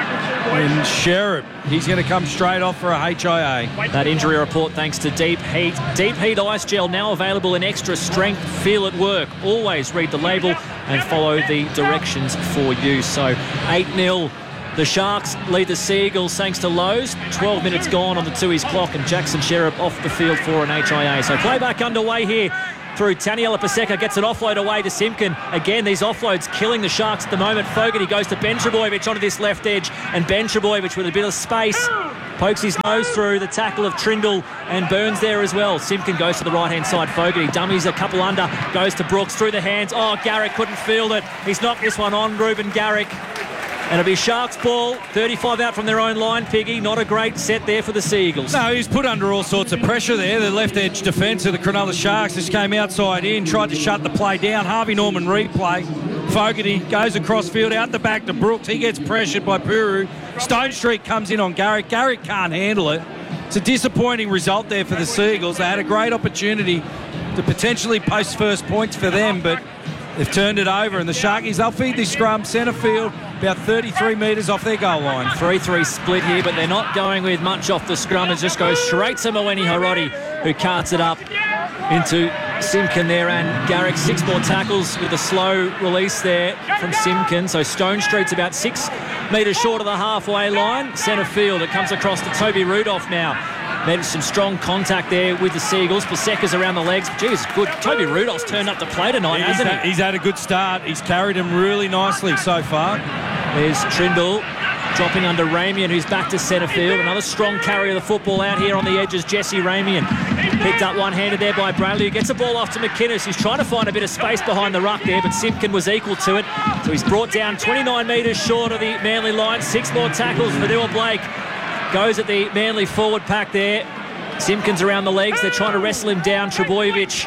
And Sherab, he's going to come straight off for a H I A. That injury report thanks to Deep Heat. Deep Heat Ice Gel now available in extra strength. Feel it work. Always read the label and follow the directions for use. So eight nil. The Sharks lead the Seagulls thanks to Lowe's. twelve minutes gone on the Tooheys clock, and Jackson Sherab off the field for an H I A. So playback underway here through Taniela Paseka, gets an offload away to Simkin. Again, these offloads killing the Sharks at the moment. Fogarty goes to Ben Trebojevic onto this left edge, and Ben Trebojevic with a bit of space pokes his nose through the tackle of Trindle and Burns there as well. Simkin goes to the right-hand side. Fogarty dummies a couple under, goes to Brooks through the hands. Oh, Garrick couldn't field it. He's knocked this one on, Ruben Garrick. And it'll be Sharks ball, thirty-five out from their own line, Piggy. Not a great set there for the Seagulls. No, he's put under all sorts of pressure there. The left edge defence of the Cronulla Sharks just came outside in, tried to shut the play down. Harvey Norman replay. Fogarty goes across field, out the back to Brooks. He gets pressured by Puru. Stone Street comes in on Garrick. Garrick can't handle it. It's a disappointing result there for the Seagulls. They had a great opportunity to potentially post first points for them, but they've turned it over, and the Sharkies, they'll feed this scrum centre field about thirty-three metres off their goal line. three three split here, but they're not going with much off the scrum. It just goes straight to Moeni Horodi, who carts it up into Simkin there, and Garrick. Six more tackles with a slow release there from Simkin. So Stone Street's about six metres short of the halfway line. Centre field, it comes across to Toby Rudolph now. Made some strong contact there with the Seagulls. Paseka's around the legs. Jeez, good. Toby Rudolph's turned up to play tonight, he's hasn't had, he? He's had a good start. He's carried him really nicely so far. There's Trindle dropping under Ramian, who's back to centre field. Another strong carry of the football out here on the edges, Jesse Ramian. Picked up one-handed there by Bradley, who gets the ball off to McInnes, who's trying to find a bit of space behind the ruck there, but Simkin was equal to it. So he's brought down twenty-nine metres short of the Manly line. Six more tackles for Dewar Blake. Goes at the Manly forward pack there. Simkin's around the legs. They're trying to wrestle him down. Trebojevic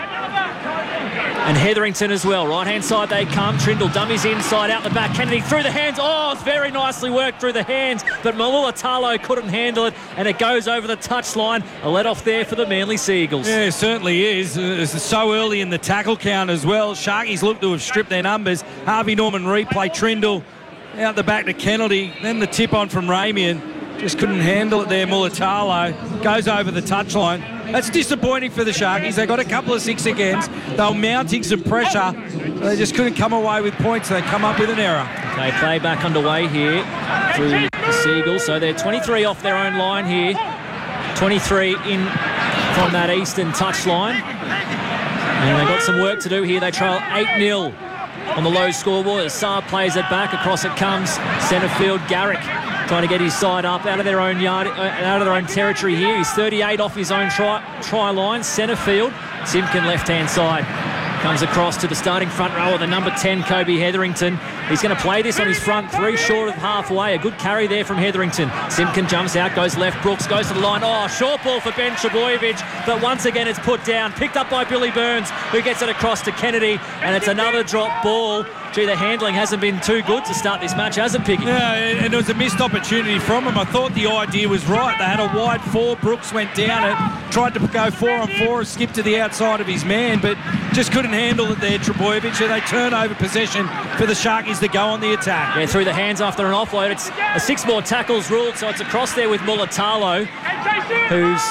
and Hetherington as well. Right-hand side they come. Trindle dummies inside, out the back. Kennedy through the hands. Oh, it's very nicely worked through the hands, but Malulatalo couldn't handle it, and it goes over the touchline. A let-off there for the Manly Seagulls. Yeah, it certainly is. It's so early in the tackle count as well. Sharkies look to have stripped their numbers. Harvey Norman replay. Trindle out the back to Kennedy. Then the tip-on from Ramian. Just couldn't handle it there. Mulatalo goes over the touchline. That's disappointing for the Sharkies. They got a couple of six agains. They were mounting some pressure. They just couldn't come away with points. They come up with an error. Okay, play back underway here through the Seagulls. So they're twenty-three off their own line here. twenty-three in from that eastern touchline. And they've got some work to do here. They trail eight nil on the low scoreboard. Saab plays it back. Across it comes. Centre field, Garrick trying to get his side up out of their own yard, uh, out of their own territory here. He's thirty-eight off his own try, try line. Centre field. Simkin left-hand side. Comes across to the starting front row of the number ten, Kobe Hetherington. He's going to play this on his front, three short of halfway. A good carry there from Hetherington. Simkin jumps out, goes left. Brooks goes to the line. Oh, short ball for Ben Trebojevic, but once again it's put down. Picked up by Billy Burns, who gets it across to Kennedy, and it's another drop ball. Gee, the handling hasn't been too good to start this match, has it, Piggy? Yeah, and it was a missed opportunity from him. I thought the idea was right. They had a wide four. Brooks went down it, tried to go four on four, skip to the outside of his man, but just couldn't handle it there, Trebojevic. And they turn over possession for the Sharkies to go on the attack. Yeah, through the hands after an offload. It's a six more tackles ruled, so it's across there with Mulatalo, who's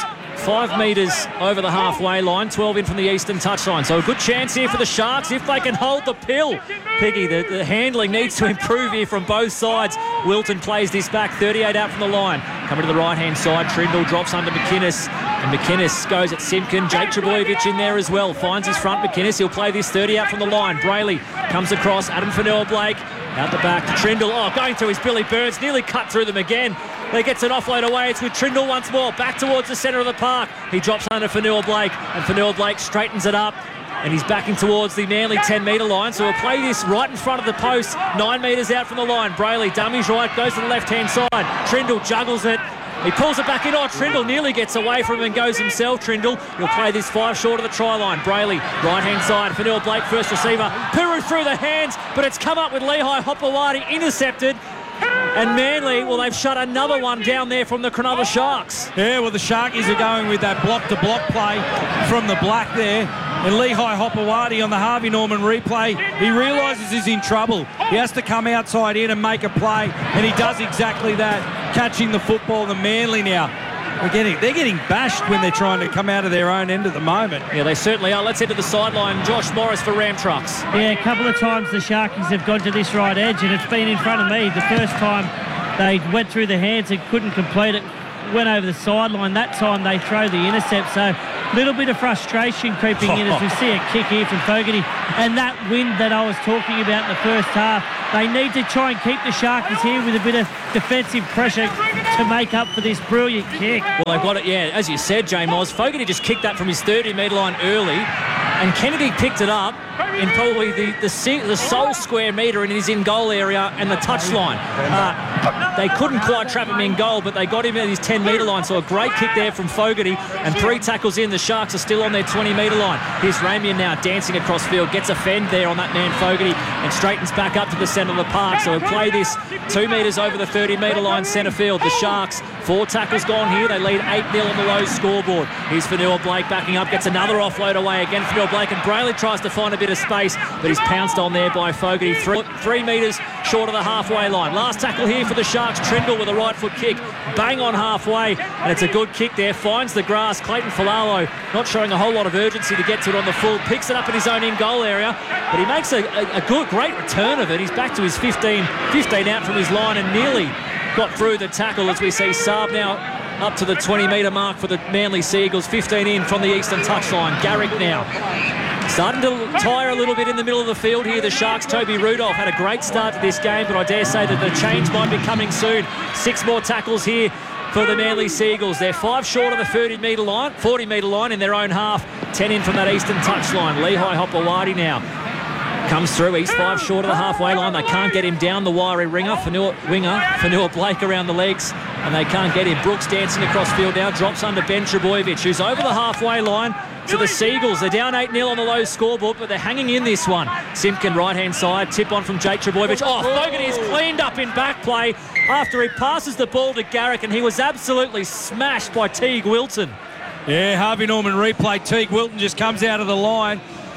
five metres over the halfway line, twelve in from the eastern touchline. So a good chance here for the Sharks if they can hold the pill. Piggy, the, the handling needs to improve here from both sides. Wilton plays this back, thirty-eight out from the line. Coming to the right-hand side, Trindle drops under McInnes. And McInnes goes at Simpkin. Jake Trebojevic in there as well. Finds his front, McInnes. He'll play this thirty out from the line. Brayley comes across. Adam Fanua-Blake out the back to Trindle. Oh, going through his Billy Burns. Nearly cut through them again. He gets an offload away. It's with Trindle once more. Back towards the centre of the park. He drops under Fanua-Blake. And Fanua-Blake straightens it up. And he's backing towards the Manly ten metre line. So he'll play this right in front of the post. Nine metres out from the line. Brayley dummies right. Goes to the left-hand side. Trindle juggles it. He pulls it back in. Oh, Trindle nearly gets away from him and goes himself. Trindle, he'll play this five short of the try line. Brayley, right-hand side. Fanua-Blake, first receiver. Piru through the hands, but it's come up with Lehigh Hopewadi, intercepted. And Manly, well, they've shut another one down there from the Cronulla Sharks. Yeah, well, the Sharkies are going with that block-to-block play from the black there. And Lehigh Hopewadi on the Harvey Norman replay, he realises he's in trouble. He has to come outside in and make a play, and he does exactly that, catching the football. The Manly now, they're getting, they're getting bashed when they're trying to come out of their own end at the moment. Yeah, they certainly are. Let's head to the sideline. Josh Morris for Ram Trucks. Yeah, a couple of times the Sharkies have gone to this right edge, and it's been in front of me. The first time they went through the hands and couldn't complete it, went over the sideline. That time they throw the intercept, so a little bit of frustration creeping in as we see a kick here from Fogarty. And that wind that I was talking about in the first half, they need to try and keep the Sharkies here with a bit of defensive pressure to make up for this brilliant kick. Well, they've got it, yeah, as you said, J. Moz, Fogarty just kicked that from his thirty metre line early, and Kennedy picked it up in probably the, the, the sole square metre in his in-goal area and the touchline. Uh, they couldn't quite trap him in goal, but they got him at his ten metre line, so a great kick there from Fogarty, and three tackles in. The Sharks are still on their twenty metre line. Here's Ramian now dancing across field, gets a fend there on that man Fogarty, and straightens back up to the centre of the park. So he'll play this two metres over the thirty metre line centre field. The Sharks, four tackles gone here. They lead eight nil on the low scoreboard. Here's Fanua-Blake backing up, gets another offload away again. Fanua-Blake, and Brayley tries to find a bit of space, but he's pounced on there by Fogarty. Three, three metres short of the halfway line. Last tackle here for the Sharks. Trindle with a right foot kick. Bang on halfway, and it's a good kick there. Finds the grass. Clayton Falalo not showing a whole lot of urgency to get to it on the full. Picks it up in his own in-goal area, but he makes a, a, a good, great return of it. He's back to his fifteen, fifteen out from his line and nearly got through the tackle as we see Saab now up to the twenty metre mark for the Manly Seagulls. fifteen in from the eastern touchline. Garrick now starting to tire a little bit in the middle of the field here. The Sharks, Toby Rudolph, had a great start to this game, but I dare say that the change might be coming soon. Six more tackles here for the Manly Seagulls. They're five short of the thirty metre line, forty metre line in their own half. ten in from that eastern touchline. Lehigh Hopewadi now comes through. He's five short of the halfway line. They can't get him down the wiry ringer. Fanua, winger, Fanua-Blake around the legs, and they can't get him. Brooks dancing across field now, drops under Ben Trebojevic, who's over the halfway line. To the Seagulls, they're down eight nil on the low scoreboard, but they're hanging in this one. Simpkin right-hand side, tip on from Jake Trebojevic. Oh, Fogarty is cleaned up in back play after he passes the ball to Garrick, and he was absolutely smashed by Teague Wilton. Yeah, Harvey Norman replay. Teague Wilton just comes out of the line.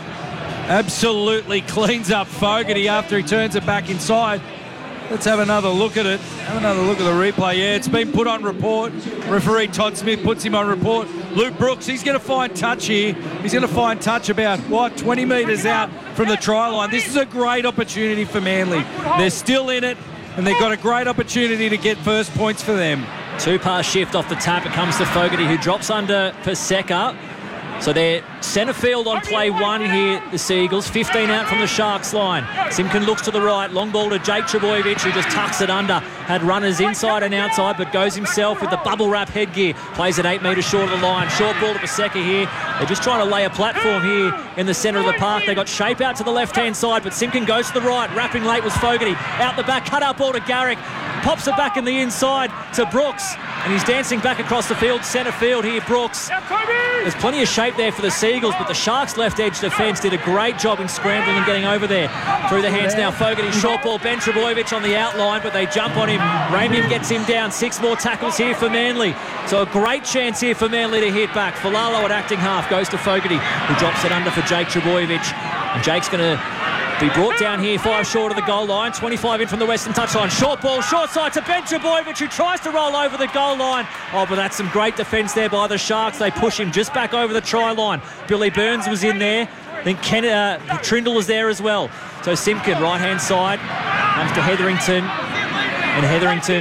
Absolutely cleans up Fogarty after he turns it back inside. Let's have another look at it. Have another look at the replay. Yeah, it's been put on report. Referee Todd Smith puts him on report. Luke Brooks, he's going to find touch here. He's going to find touch about, what, twenty metres out from the try line. This is a great opportunity for Manly. They're still in it, and they've got a great opportunity to get first points for them. Two-pass shift off the tap. It comes to Fogarty, who drops under Paseka. So they're centre field on play one here, the Seagulls. fifteen out from the Sharks line. Simpkin looks to the right. Long ball to Jake Trebojevic, who just tucks it under. Had runners inside and outside, but goes himself with the bubble wrap headgear. Plays it eight metres short of the line. Short ball to Paseka here. They're just trying to lay a platform here in the centre of the park. They got shape out to the left-hand side, but Simpkin goes to the right. Wrapping late was Fogarty. Out the back, cut out ball to Garrick. Pops it back in the inside to Brooks. And he's dancing back across the field, centre field here, Brooks. There's plenty of shape there for the Seagulls, but the Sharks' left edge defence did a great job in scrambling and getting over there. Through the hands now, Fogarty, short ball, Ben Trebojevic on the outline, but they jump on him. Ramian gets him down. Six more tackles here for Manly. So a great chance here for Manly to hit back. Falalo at acting half goes to Fogarty, who drops it under for Jake Trebojevic. And Jake's going to Be brought down here, five short of the goal line, twenty-five in from the western touchline. Short ball, short side to Ben Trbojevic, who tries to roll over the goal line. Oh, but that's some great defence there by the Sharks. They push him just back over the try line. Billy Burns was in there. Then Ken, uh, Trindle was there as well. So Simpkin, right-hand side, comes to Hetherington. And Hetherington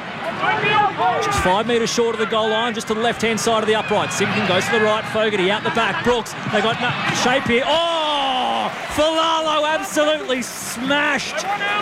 just five metres short of the goal line, just to the left-hand side of the upright. Simpkin goes to the right, Fogarty out the back. Brooks, they got no shape here. Oh! Falalo absolutely smashed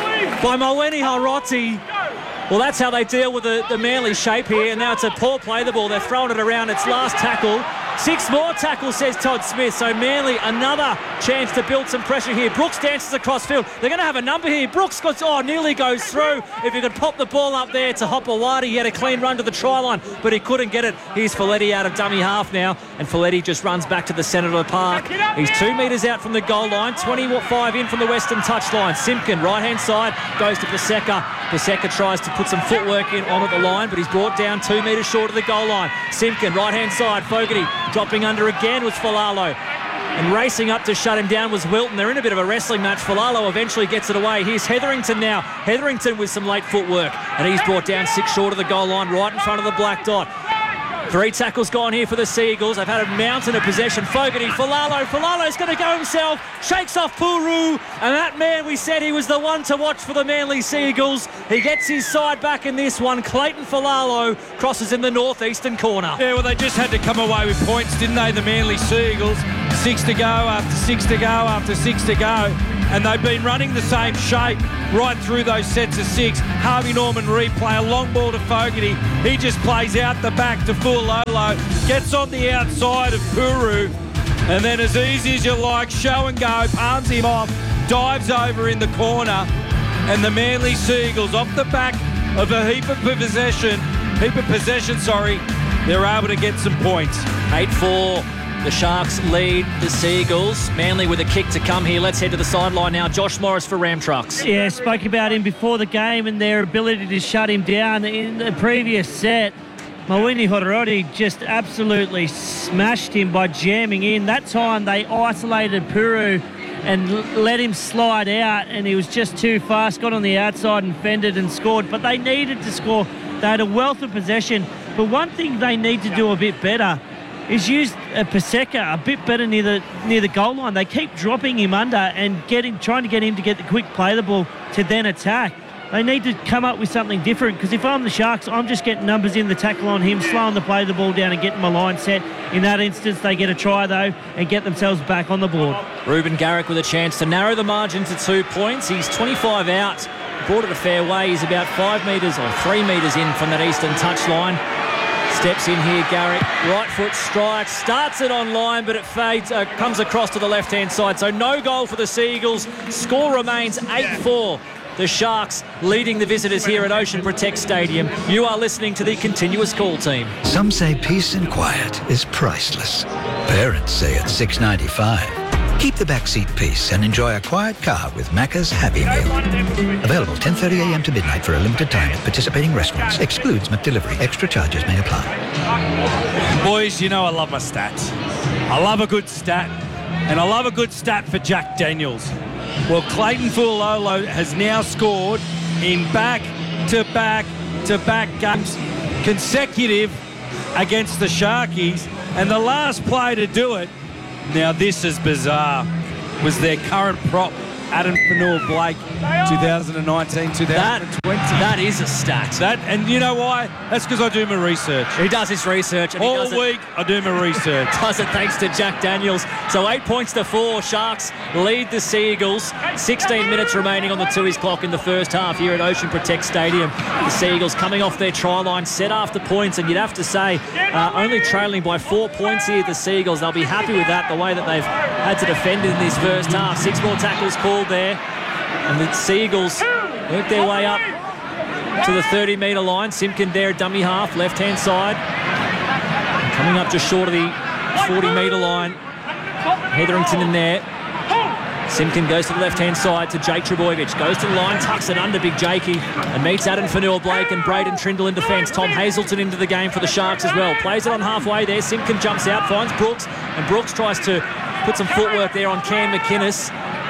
by Mawene Hauroti. Well, that's how they deal with the, the Manly shape here, and now it's a poor play the ball. They're throwing it around. Its last tackle. Six more tackles, says Todd Smith. So Manly, another chance to build some pressure here. Brooks dances across field. They're going to have a number here. Brooks goes, oh, nearly goes through. If you could pop the ball up there to Hopewadi, he had a clean run to the try line, but he couldn't get it. Here's Folletti out of dummy half now, and Folletti just runs back to the centre of the park. He's two metres out from the goal line, twenty-five in from the western touchline. Simpkin, right-hand side, goes to Paseka. Paseka tries to put some footwork in on at the line, but he's brought down two metres short of the goal line. Simpkin, right-hand side, Fogarty. Dropping under again was Falalo. And racing up to shut him down was Wilton. They're in a bit of a wrestling match. Falalo eventually gets it away. Here's Hetherington now. Hetherington with some late footwork. And he's brought down six short of the goal line, right in front of the black dot. Three tackles gone here for the Seagulls. They've had a mountain of possession. Fogarty, Falalo. Falalo's going to go himself. Shakes off Puru. And that man, we said he was the one to watch for the Manly Seagulls. He gets his side back in this one. Clayton Falalo crosses in the northeastern corner. Yeah, well, they just had to come away with points, didn't they, the Manly Seagulls? Six to go after six to go after six to go. And they've been running the same shape right through those sets of six. Harvey Norman replay, a long ball to Fogarty. He just plays out the back to Fualolo, gets on the outside of Puru, and then as easy as you like, show and go, palms him off, dives over in the corner, and the Manly Seagulls, off the back of a heap of possession, heap of possession, sorry, they're able to get some points. eight four. The Sharks lead the Seagulls. Manly with a kick to come here. Let's head to the sideline now. Josh Morris for Ram Trucks. Yeah, spoke about him before the game and their ability to shut him down in the previous set. Mawene Hauroti just absolutely smashed him by jamming in. That time they isolated Puru and l- let him slide out, and he was just too fast, got on the outside and fended and scored. But they needed to score. They had a wealth of possession. But one thing they need to do a bit better is use uh, Paseka a bit better near the near the goal line. They keep dropping him under and getting trying to get him to get the quick play the ball to then attack. They need to come up with something different, because if I'm the Sharks, I'm just getting numbers in the tackle on him, slowing the play the ball down and getting my line set. In that instance, they get a try, though, and get themselves back on the board. Ruben Garrick with a chance to narrow the margin to two points. He's twenty-five out, brought it a fair way. He's about five metres or three metres in from that eastern touchline. Steps in here, Garrick. Right foot strikes, starts it on line, but it fades, uh, comes across to the left-hand side. So no goal for the Seagulls. Score remains eight four. The Sharks leading the visitors here at Ocean Protect Stadium. You are listening to the Continuous Call team. Some say peace and quiet is priceless. Parents say it's six ninety-five. Keep the backseat peace and enjoy a quiet car with Macca's Happy Meal. Available ten thirty a m to midnight for a limited time at participating restaurants. Excludes McDelivery. Extra charges may apply. Boys, you know I love my stats. I love a good stat, and I love a good stat for Jack Daniels. Well, Clayton Fualolo has now scored in back-to-back-to-back games consecutive against the Sharkies, and the last play to do it, now this is bizarre, was their current prop, Adam Fanua-Blake, twenty nineteen twenty twenty. That, that is a stat. That, and you know why? That's because I do my research. He does his research. And All he does week, it, I do my research. Does it thanks to Jack Daniels. So eight points to four. Sharks lead the Seagulls. sixteen minutes remaining on the Tooheys clock in the first half here at Ocean Protect Stadium. The Seagulls coming off their try line, set after points, and you'd have to say uh, only trailing by four points here, the Seagulls. They'll be happy with that, the way that they've had to defend in this first half. Six more tackles called there. And the Seagulls work their way up to the thirty metre line. Simpkin there, dummy half, left-hand side. Coming up just short of the forty metre line. Hetherington in there. Simpkin goes to the left-hand side to Jake Trbojevic. Goes to the line, tucks it under Big Jakey and meets Adam Fanua-Blake and Braden Trindle in defence. Tom Hazelton into the game for the Sharks as well. Plays it on halfway there. Simpkin jumps out, finds Brooks, and Brooks tries to put some footwork there on Cam McInnes.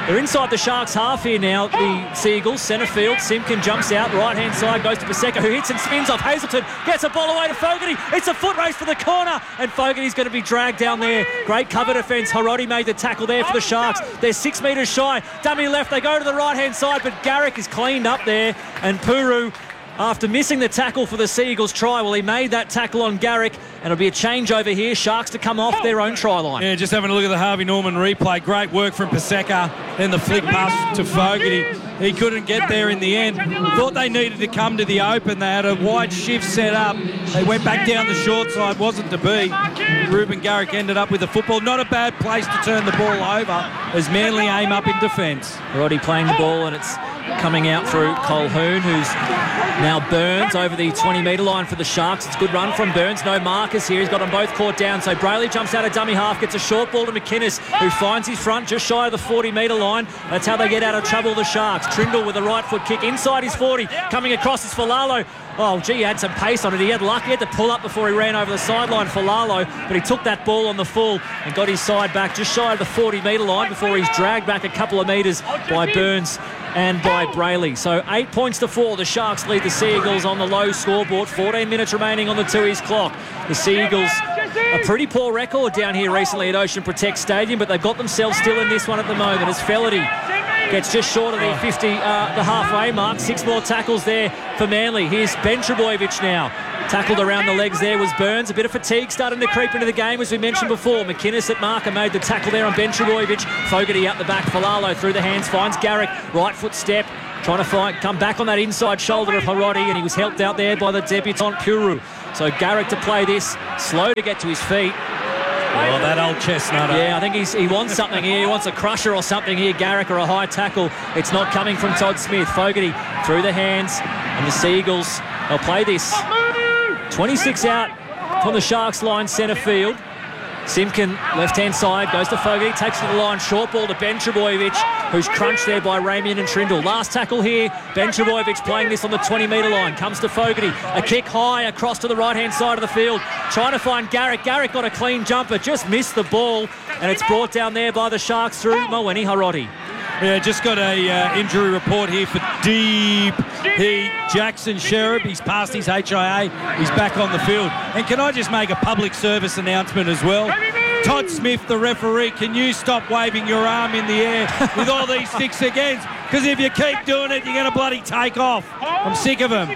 They're inside the Sharks half here now. The Seagulls, centre field. Simpkin jumps out, right-hand side, goes to Paseka, who hits and spins off Hazelton. Gets a ball away to Fogarty. It's a foot race for the corner, and Fogarty's going to be dragged down there. Great cover defence. Hiroti made the tackle there for the Sharks. They're six metres shy. Dummy left. They go to the right-hand side, but Garrick is cleaned up there, and Puru, after missing the tackle for the Seagulls try, well, he made that tackle on Garrick, and it'll be a changeover here. Sharks to come off their own try line. Yeah, just having a look at the Harvey Norman replay. Great work from Paseka. Then the flick pass to Fogarty. He couldn't get there in the end. Thought they needed to come to the open. They had a wide shift set up. They went back down the short side. Wasn't to be. Ruben Garrick ended up with the football. Not a bad place to turn the ball over as Manly aim up in defence. Roddy playing the ball, and it's coming out through Colquhoun, who's now Burns over the twenty metre line for the Sharks. It's a good run from Burns. No markers here. He's got them both caught down. So Brayley jumps out of dummy half, gets a short ball to McInnes, who finds his front just shy of the forty metre line. That's how they get out of trouble, the Sharks. Trindle with a right foot kick inside his forty. Coming across is Falalo. Oh, gee, he had some pace on it. He had luck. He had to pull up before he ran over the sideline for Lalo, but he took that ball on the full and got his side back just shy of the forty metre line before he's dragged back a couple of metres by Burns and by Brayley. So eight points to four. The Sharks lead the Seagulls on the low scoreboard. fourteen minutes remaining on the Tooheys clock. The Seagulls, a pretty poor record down here recently at Ocean Protect Stadium, but they've got themselves still in this one at the moment as Fellerty gets just short of the fifty, uh, the halfway mark. Six more tackles there for Manly. Here's Ben Trebojevic now. Tackled around the legs there was Burns. A bit of fatigue starting to creep into the game, as we mentioned before. McInnes at marker made the tackle there on Ben Trebojevic. Fogarty out the back. Falalo through the hands, finds Garrick. Right foot step, trying to find, come back on that inside shoulder of Hiroti, and he was helped out there by the debutant Puru. So Garrick to play this, slow to get to his feet. Oh, that old chestnut. Yeah, I think he's, he wants something here. He wants a crusher or something here, Garrick, or a high tackle. It's not coming from Todd Smith. Fogarty through the hands, and the Seagulls, they'll play this. twenty-six out from the Sharks line, centre field. Simpkin, left-hand side, goes to Fogarty, takes to the line, short ball to Ben Trebojevic, who's crunched there by Ramian and Trindle. Last tackle here, Ben Trebojevic playing this on the twenty metre line, comes to Fogarty, a kick high across to the right-hand side of the field, trying to find Garrick. Garrick got a clean jumper, just missed the ball, and it's brought down there by the Sharks through Mawene Hiroti. Yeah, just got a uh, injury report here for Deep He Jackson Sherab. He's passed his H I A. He's back on the field. And can I just make a public service announcement as well? Todd Smith, the referee, can you stop waving your arm in the air with all these six against? Because if you keep doing it, you're going to bloody take off. I'm sick of them.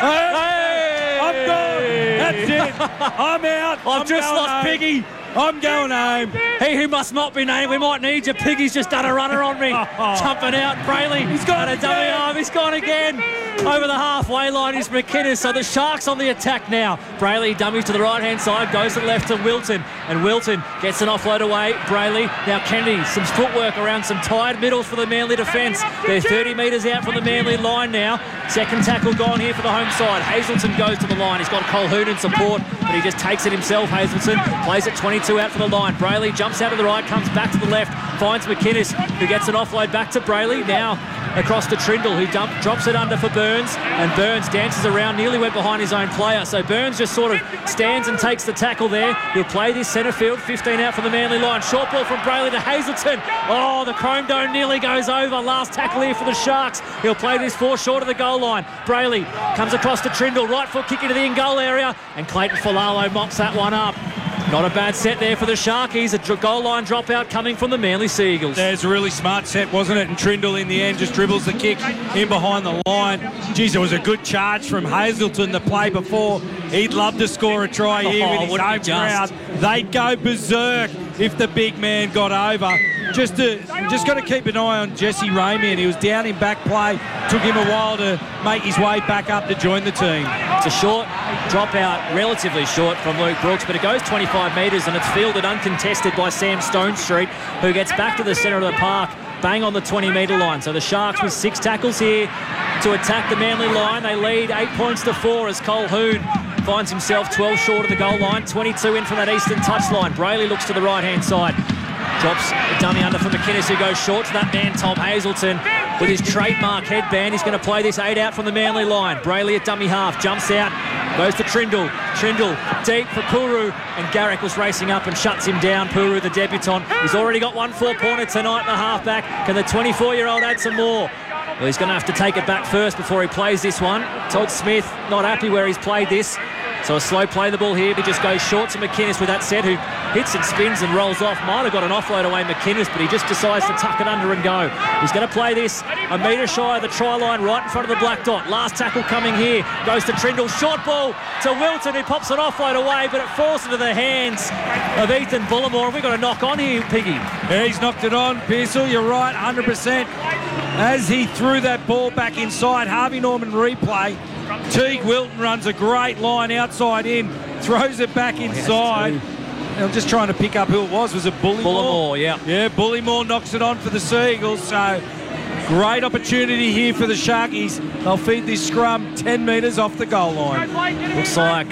Hey, I'm gone. That's it. I'm out. I've I'm just lost home. Piggy. I'm going home. He who must not be named, we might need you. Piggy's just done a runner on me. Jumping out, Brayley. He's got a dummy arm. He's gone again. Over the halfway line is McInnes. So the Sharks on the attack now. Brayley dummies to the right-hand side, goes to the left to Wilton. And Wilton gets an offload away. Brayley. Now Kennedy, some footwork around some tired middles for the Manly defence. They're thirty metres out from the Manly line now. Second tackle gone here for the home side. Hazelton goes to the line. He's got Colquhoun in support, but he just takes it himself, Hazelton. Plays it twenty-two out for the line. Brayley jumps out of the right, comes back to the left, finds McInnes, who gets an offload back to Brayley. Now across to Trindle, who dump, drops it under for Burns, and Burns dances around, nearly went behind his own player. So Burns just sort of stands and takes the tackle there. He'll play this centre field, fifteen out from the Manly line. Short ball from Brayley to Hazelton. Oh, the Chrome Dome nearly goes over. Last tackle here for the Sharks. He'll play this four short of the goal line. Brayley comes across to Trindle, right foot kick into the in-goal area, and Clayton Falalo mops that one up. Not a bad set there for the Sharkies. A goal line dropout coming from the Manly Seagulls. There's a really smart set, wasn't it? And Trindle in the end just dribbles the kick in behind the line. Geez, it was a good charge from Hazelton the play before. He'd love to score a try here Oh, with his wouldn't home he just? crowd. They'd go berserk if the big man got over. Just to, just got to keep an eye on Jesse Ramian. He was down in back play. Took him a while to make his way back up to join the team. It's a short dropout, relatively short from Luke Brooks, but it goes twenty-five metres and it's fielded uncontested by Sam Stonestreet, who gets back to the centre of the park, bang on the twenty metre line. So the Sharks with six tackles here to attack the Manly line. They lead eight points to four as Colquhoun finds himself twelve short of the goal line, twenty-two in from that eastern touchline. Brayley looks to the right-hand side. Drops a dummy under for McInnes, who goes short to that man, Tom Hazelton. With his trademark headband, he's going to play this eight out from the Manly line. Brayley at dummy half, jumps out, Goes to Trindle. Trindle deep for Puru, and Garrick was racing up and shuts him down. Puru, the debutant. He's already got one four-pointer tonight in the halfback. Can the twenty-four-year-old add some more? Well, he's going to have to take it back first before he plays this one. Todd Smith not happy where he's played this. So a slow play the ball here. He just goes short to McInnes with that set, who hits and spins and rolls off. Might have got an offload away McInnes, but he just decides to tuck it under and go. He's going to play this a metre shy of the try line right in front of the black dot. Last tackle coming here. Goes to Trindle. Short ball to Wilton, who pops an offload away, but it falls into the hands of Ethan Bullimore. Have we got a knock on here, Piggy? Yeah, he's knocked it on. Pearsall, you're right, one hundred percent. As he threw that ball back inside, Harvey Norman replay. Teague Wilton runs a great line outside in, throws it back inside. I'm just trying to pick up who it was. Was it Bullimore? Bullimore, yeah. Yeah, Bullimore knocks it on for the Seagulls. So great opportunity here for the Sharkies. They'll feed this scrum ten metres off the goal line. Looks like,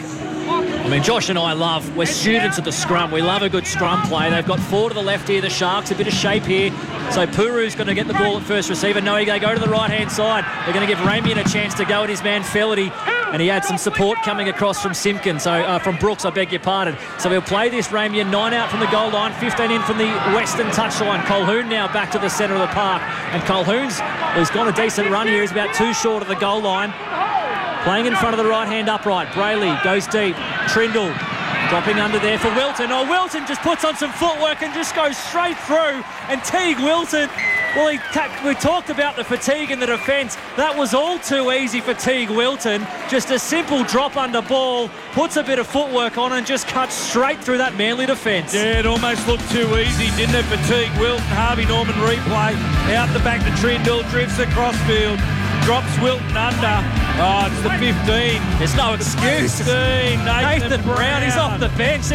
I mean, Josh and I love, we're students of the scrum. We love a good scrum play. They've got four to the left here, the Sharks, a bit of shape here. So Puru's going to get the ball at first receiver. No, they go to the right-hand side. They're going to give Ramian a chance to go at his man Felity. And he had some support coming across from Simpkins, so uh, from Brooks, I beg your pardon. So he'll play this Ramian, nine out from the goal line, fifteen in from the western touchline. Colquhoun now back to the centre of the park. And Colquhoun's, who's got a decent run here, is about two short of the goal line. Playing in front of the right-hand upright. Brayley goes deep. Trindle dropping under there for Wilton. Oh, Wilton just puts on some footwork and just goes straight through. And Teague Wilton, well, he, we talked about the fatigue in the defence. That was all too easy for Teague Wilton. Just a simple drop under ball, puts a bit of footwork on and just cuts straight through that Manly defence. Yeah, it almost looked too easy, didn't it, for Teague Wilton? Harvey Norman replay. Out the back to Trindle, drifts across field. Drops Wilton under. Oh, it's the fifteen. There's no excuse. fifteen. Nathan, Nathan Brown, Brown. he's off the bench.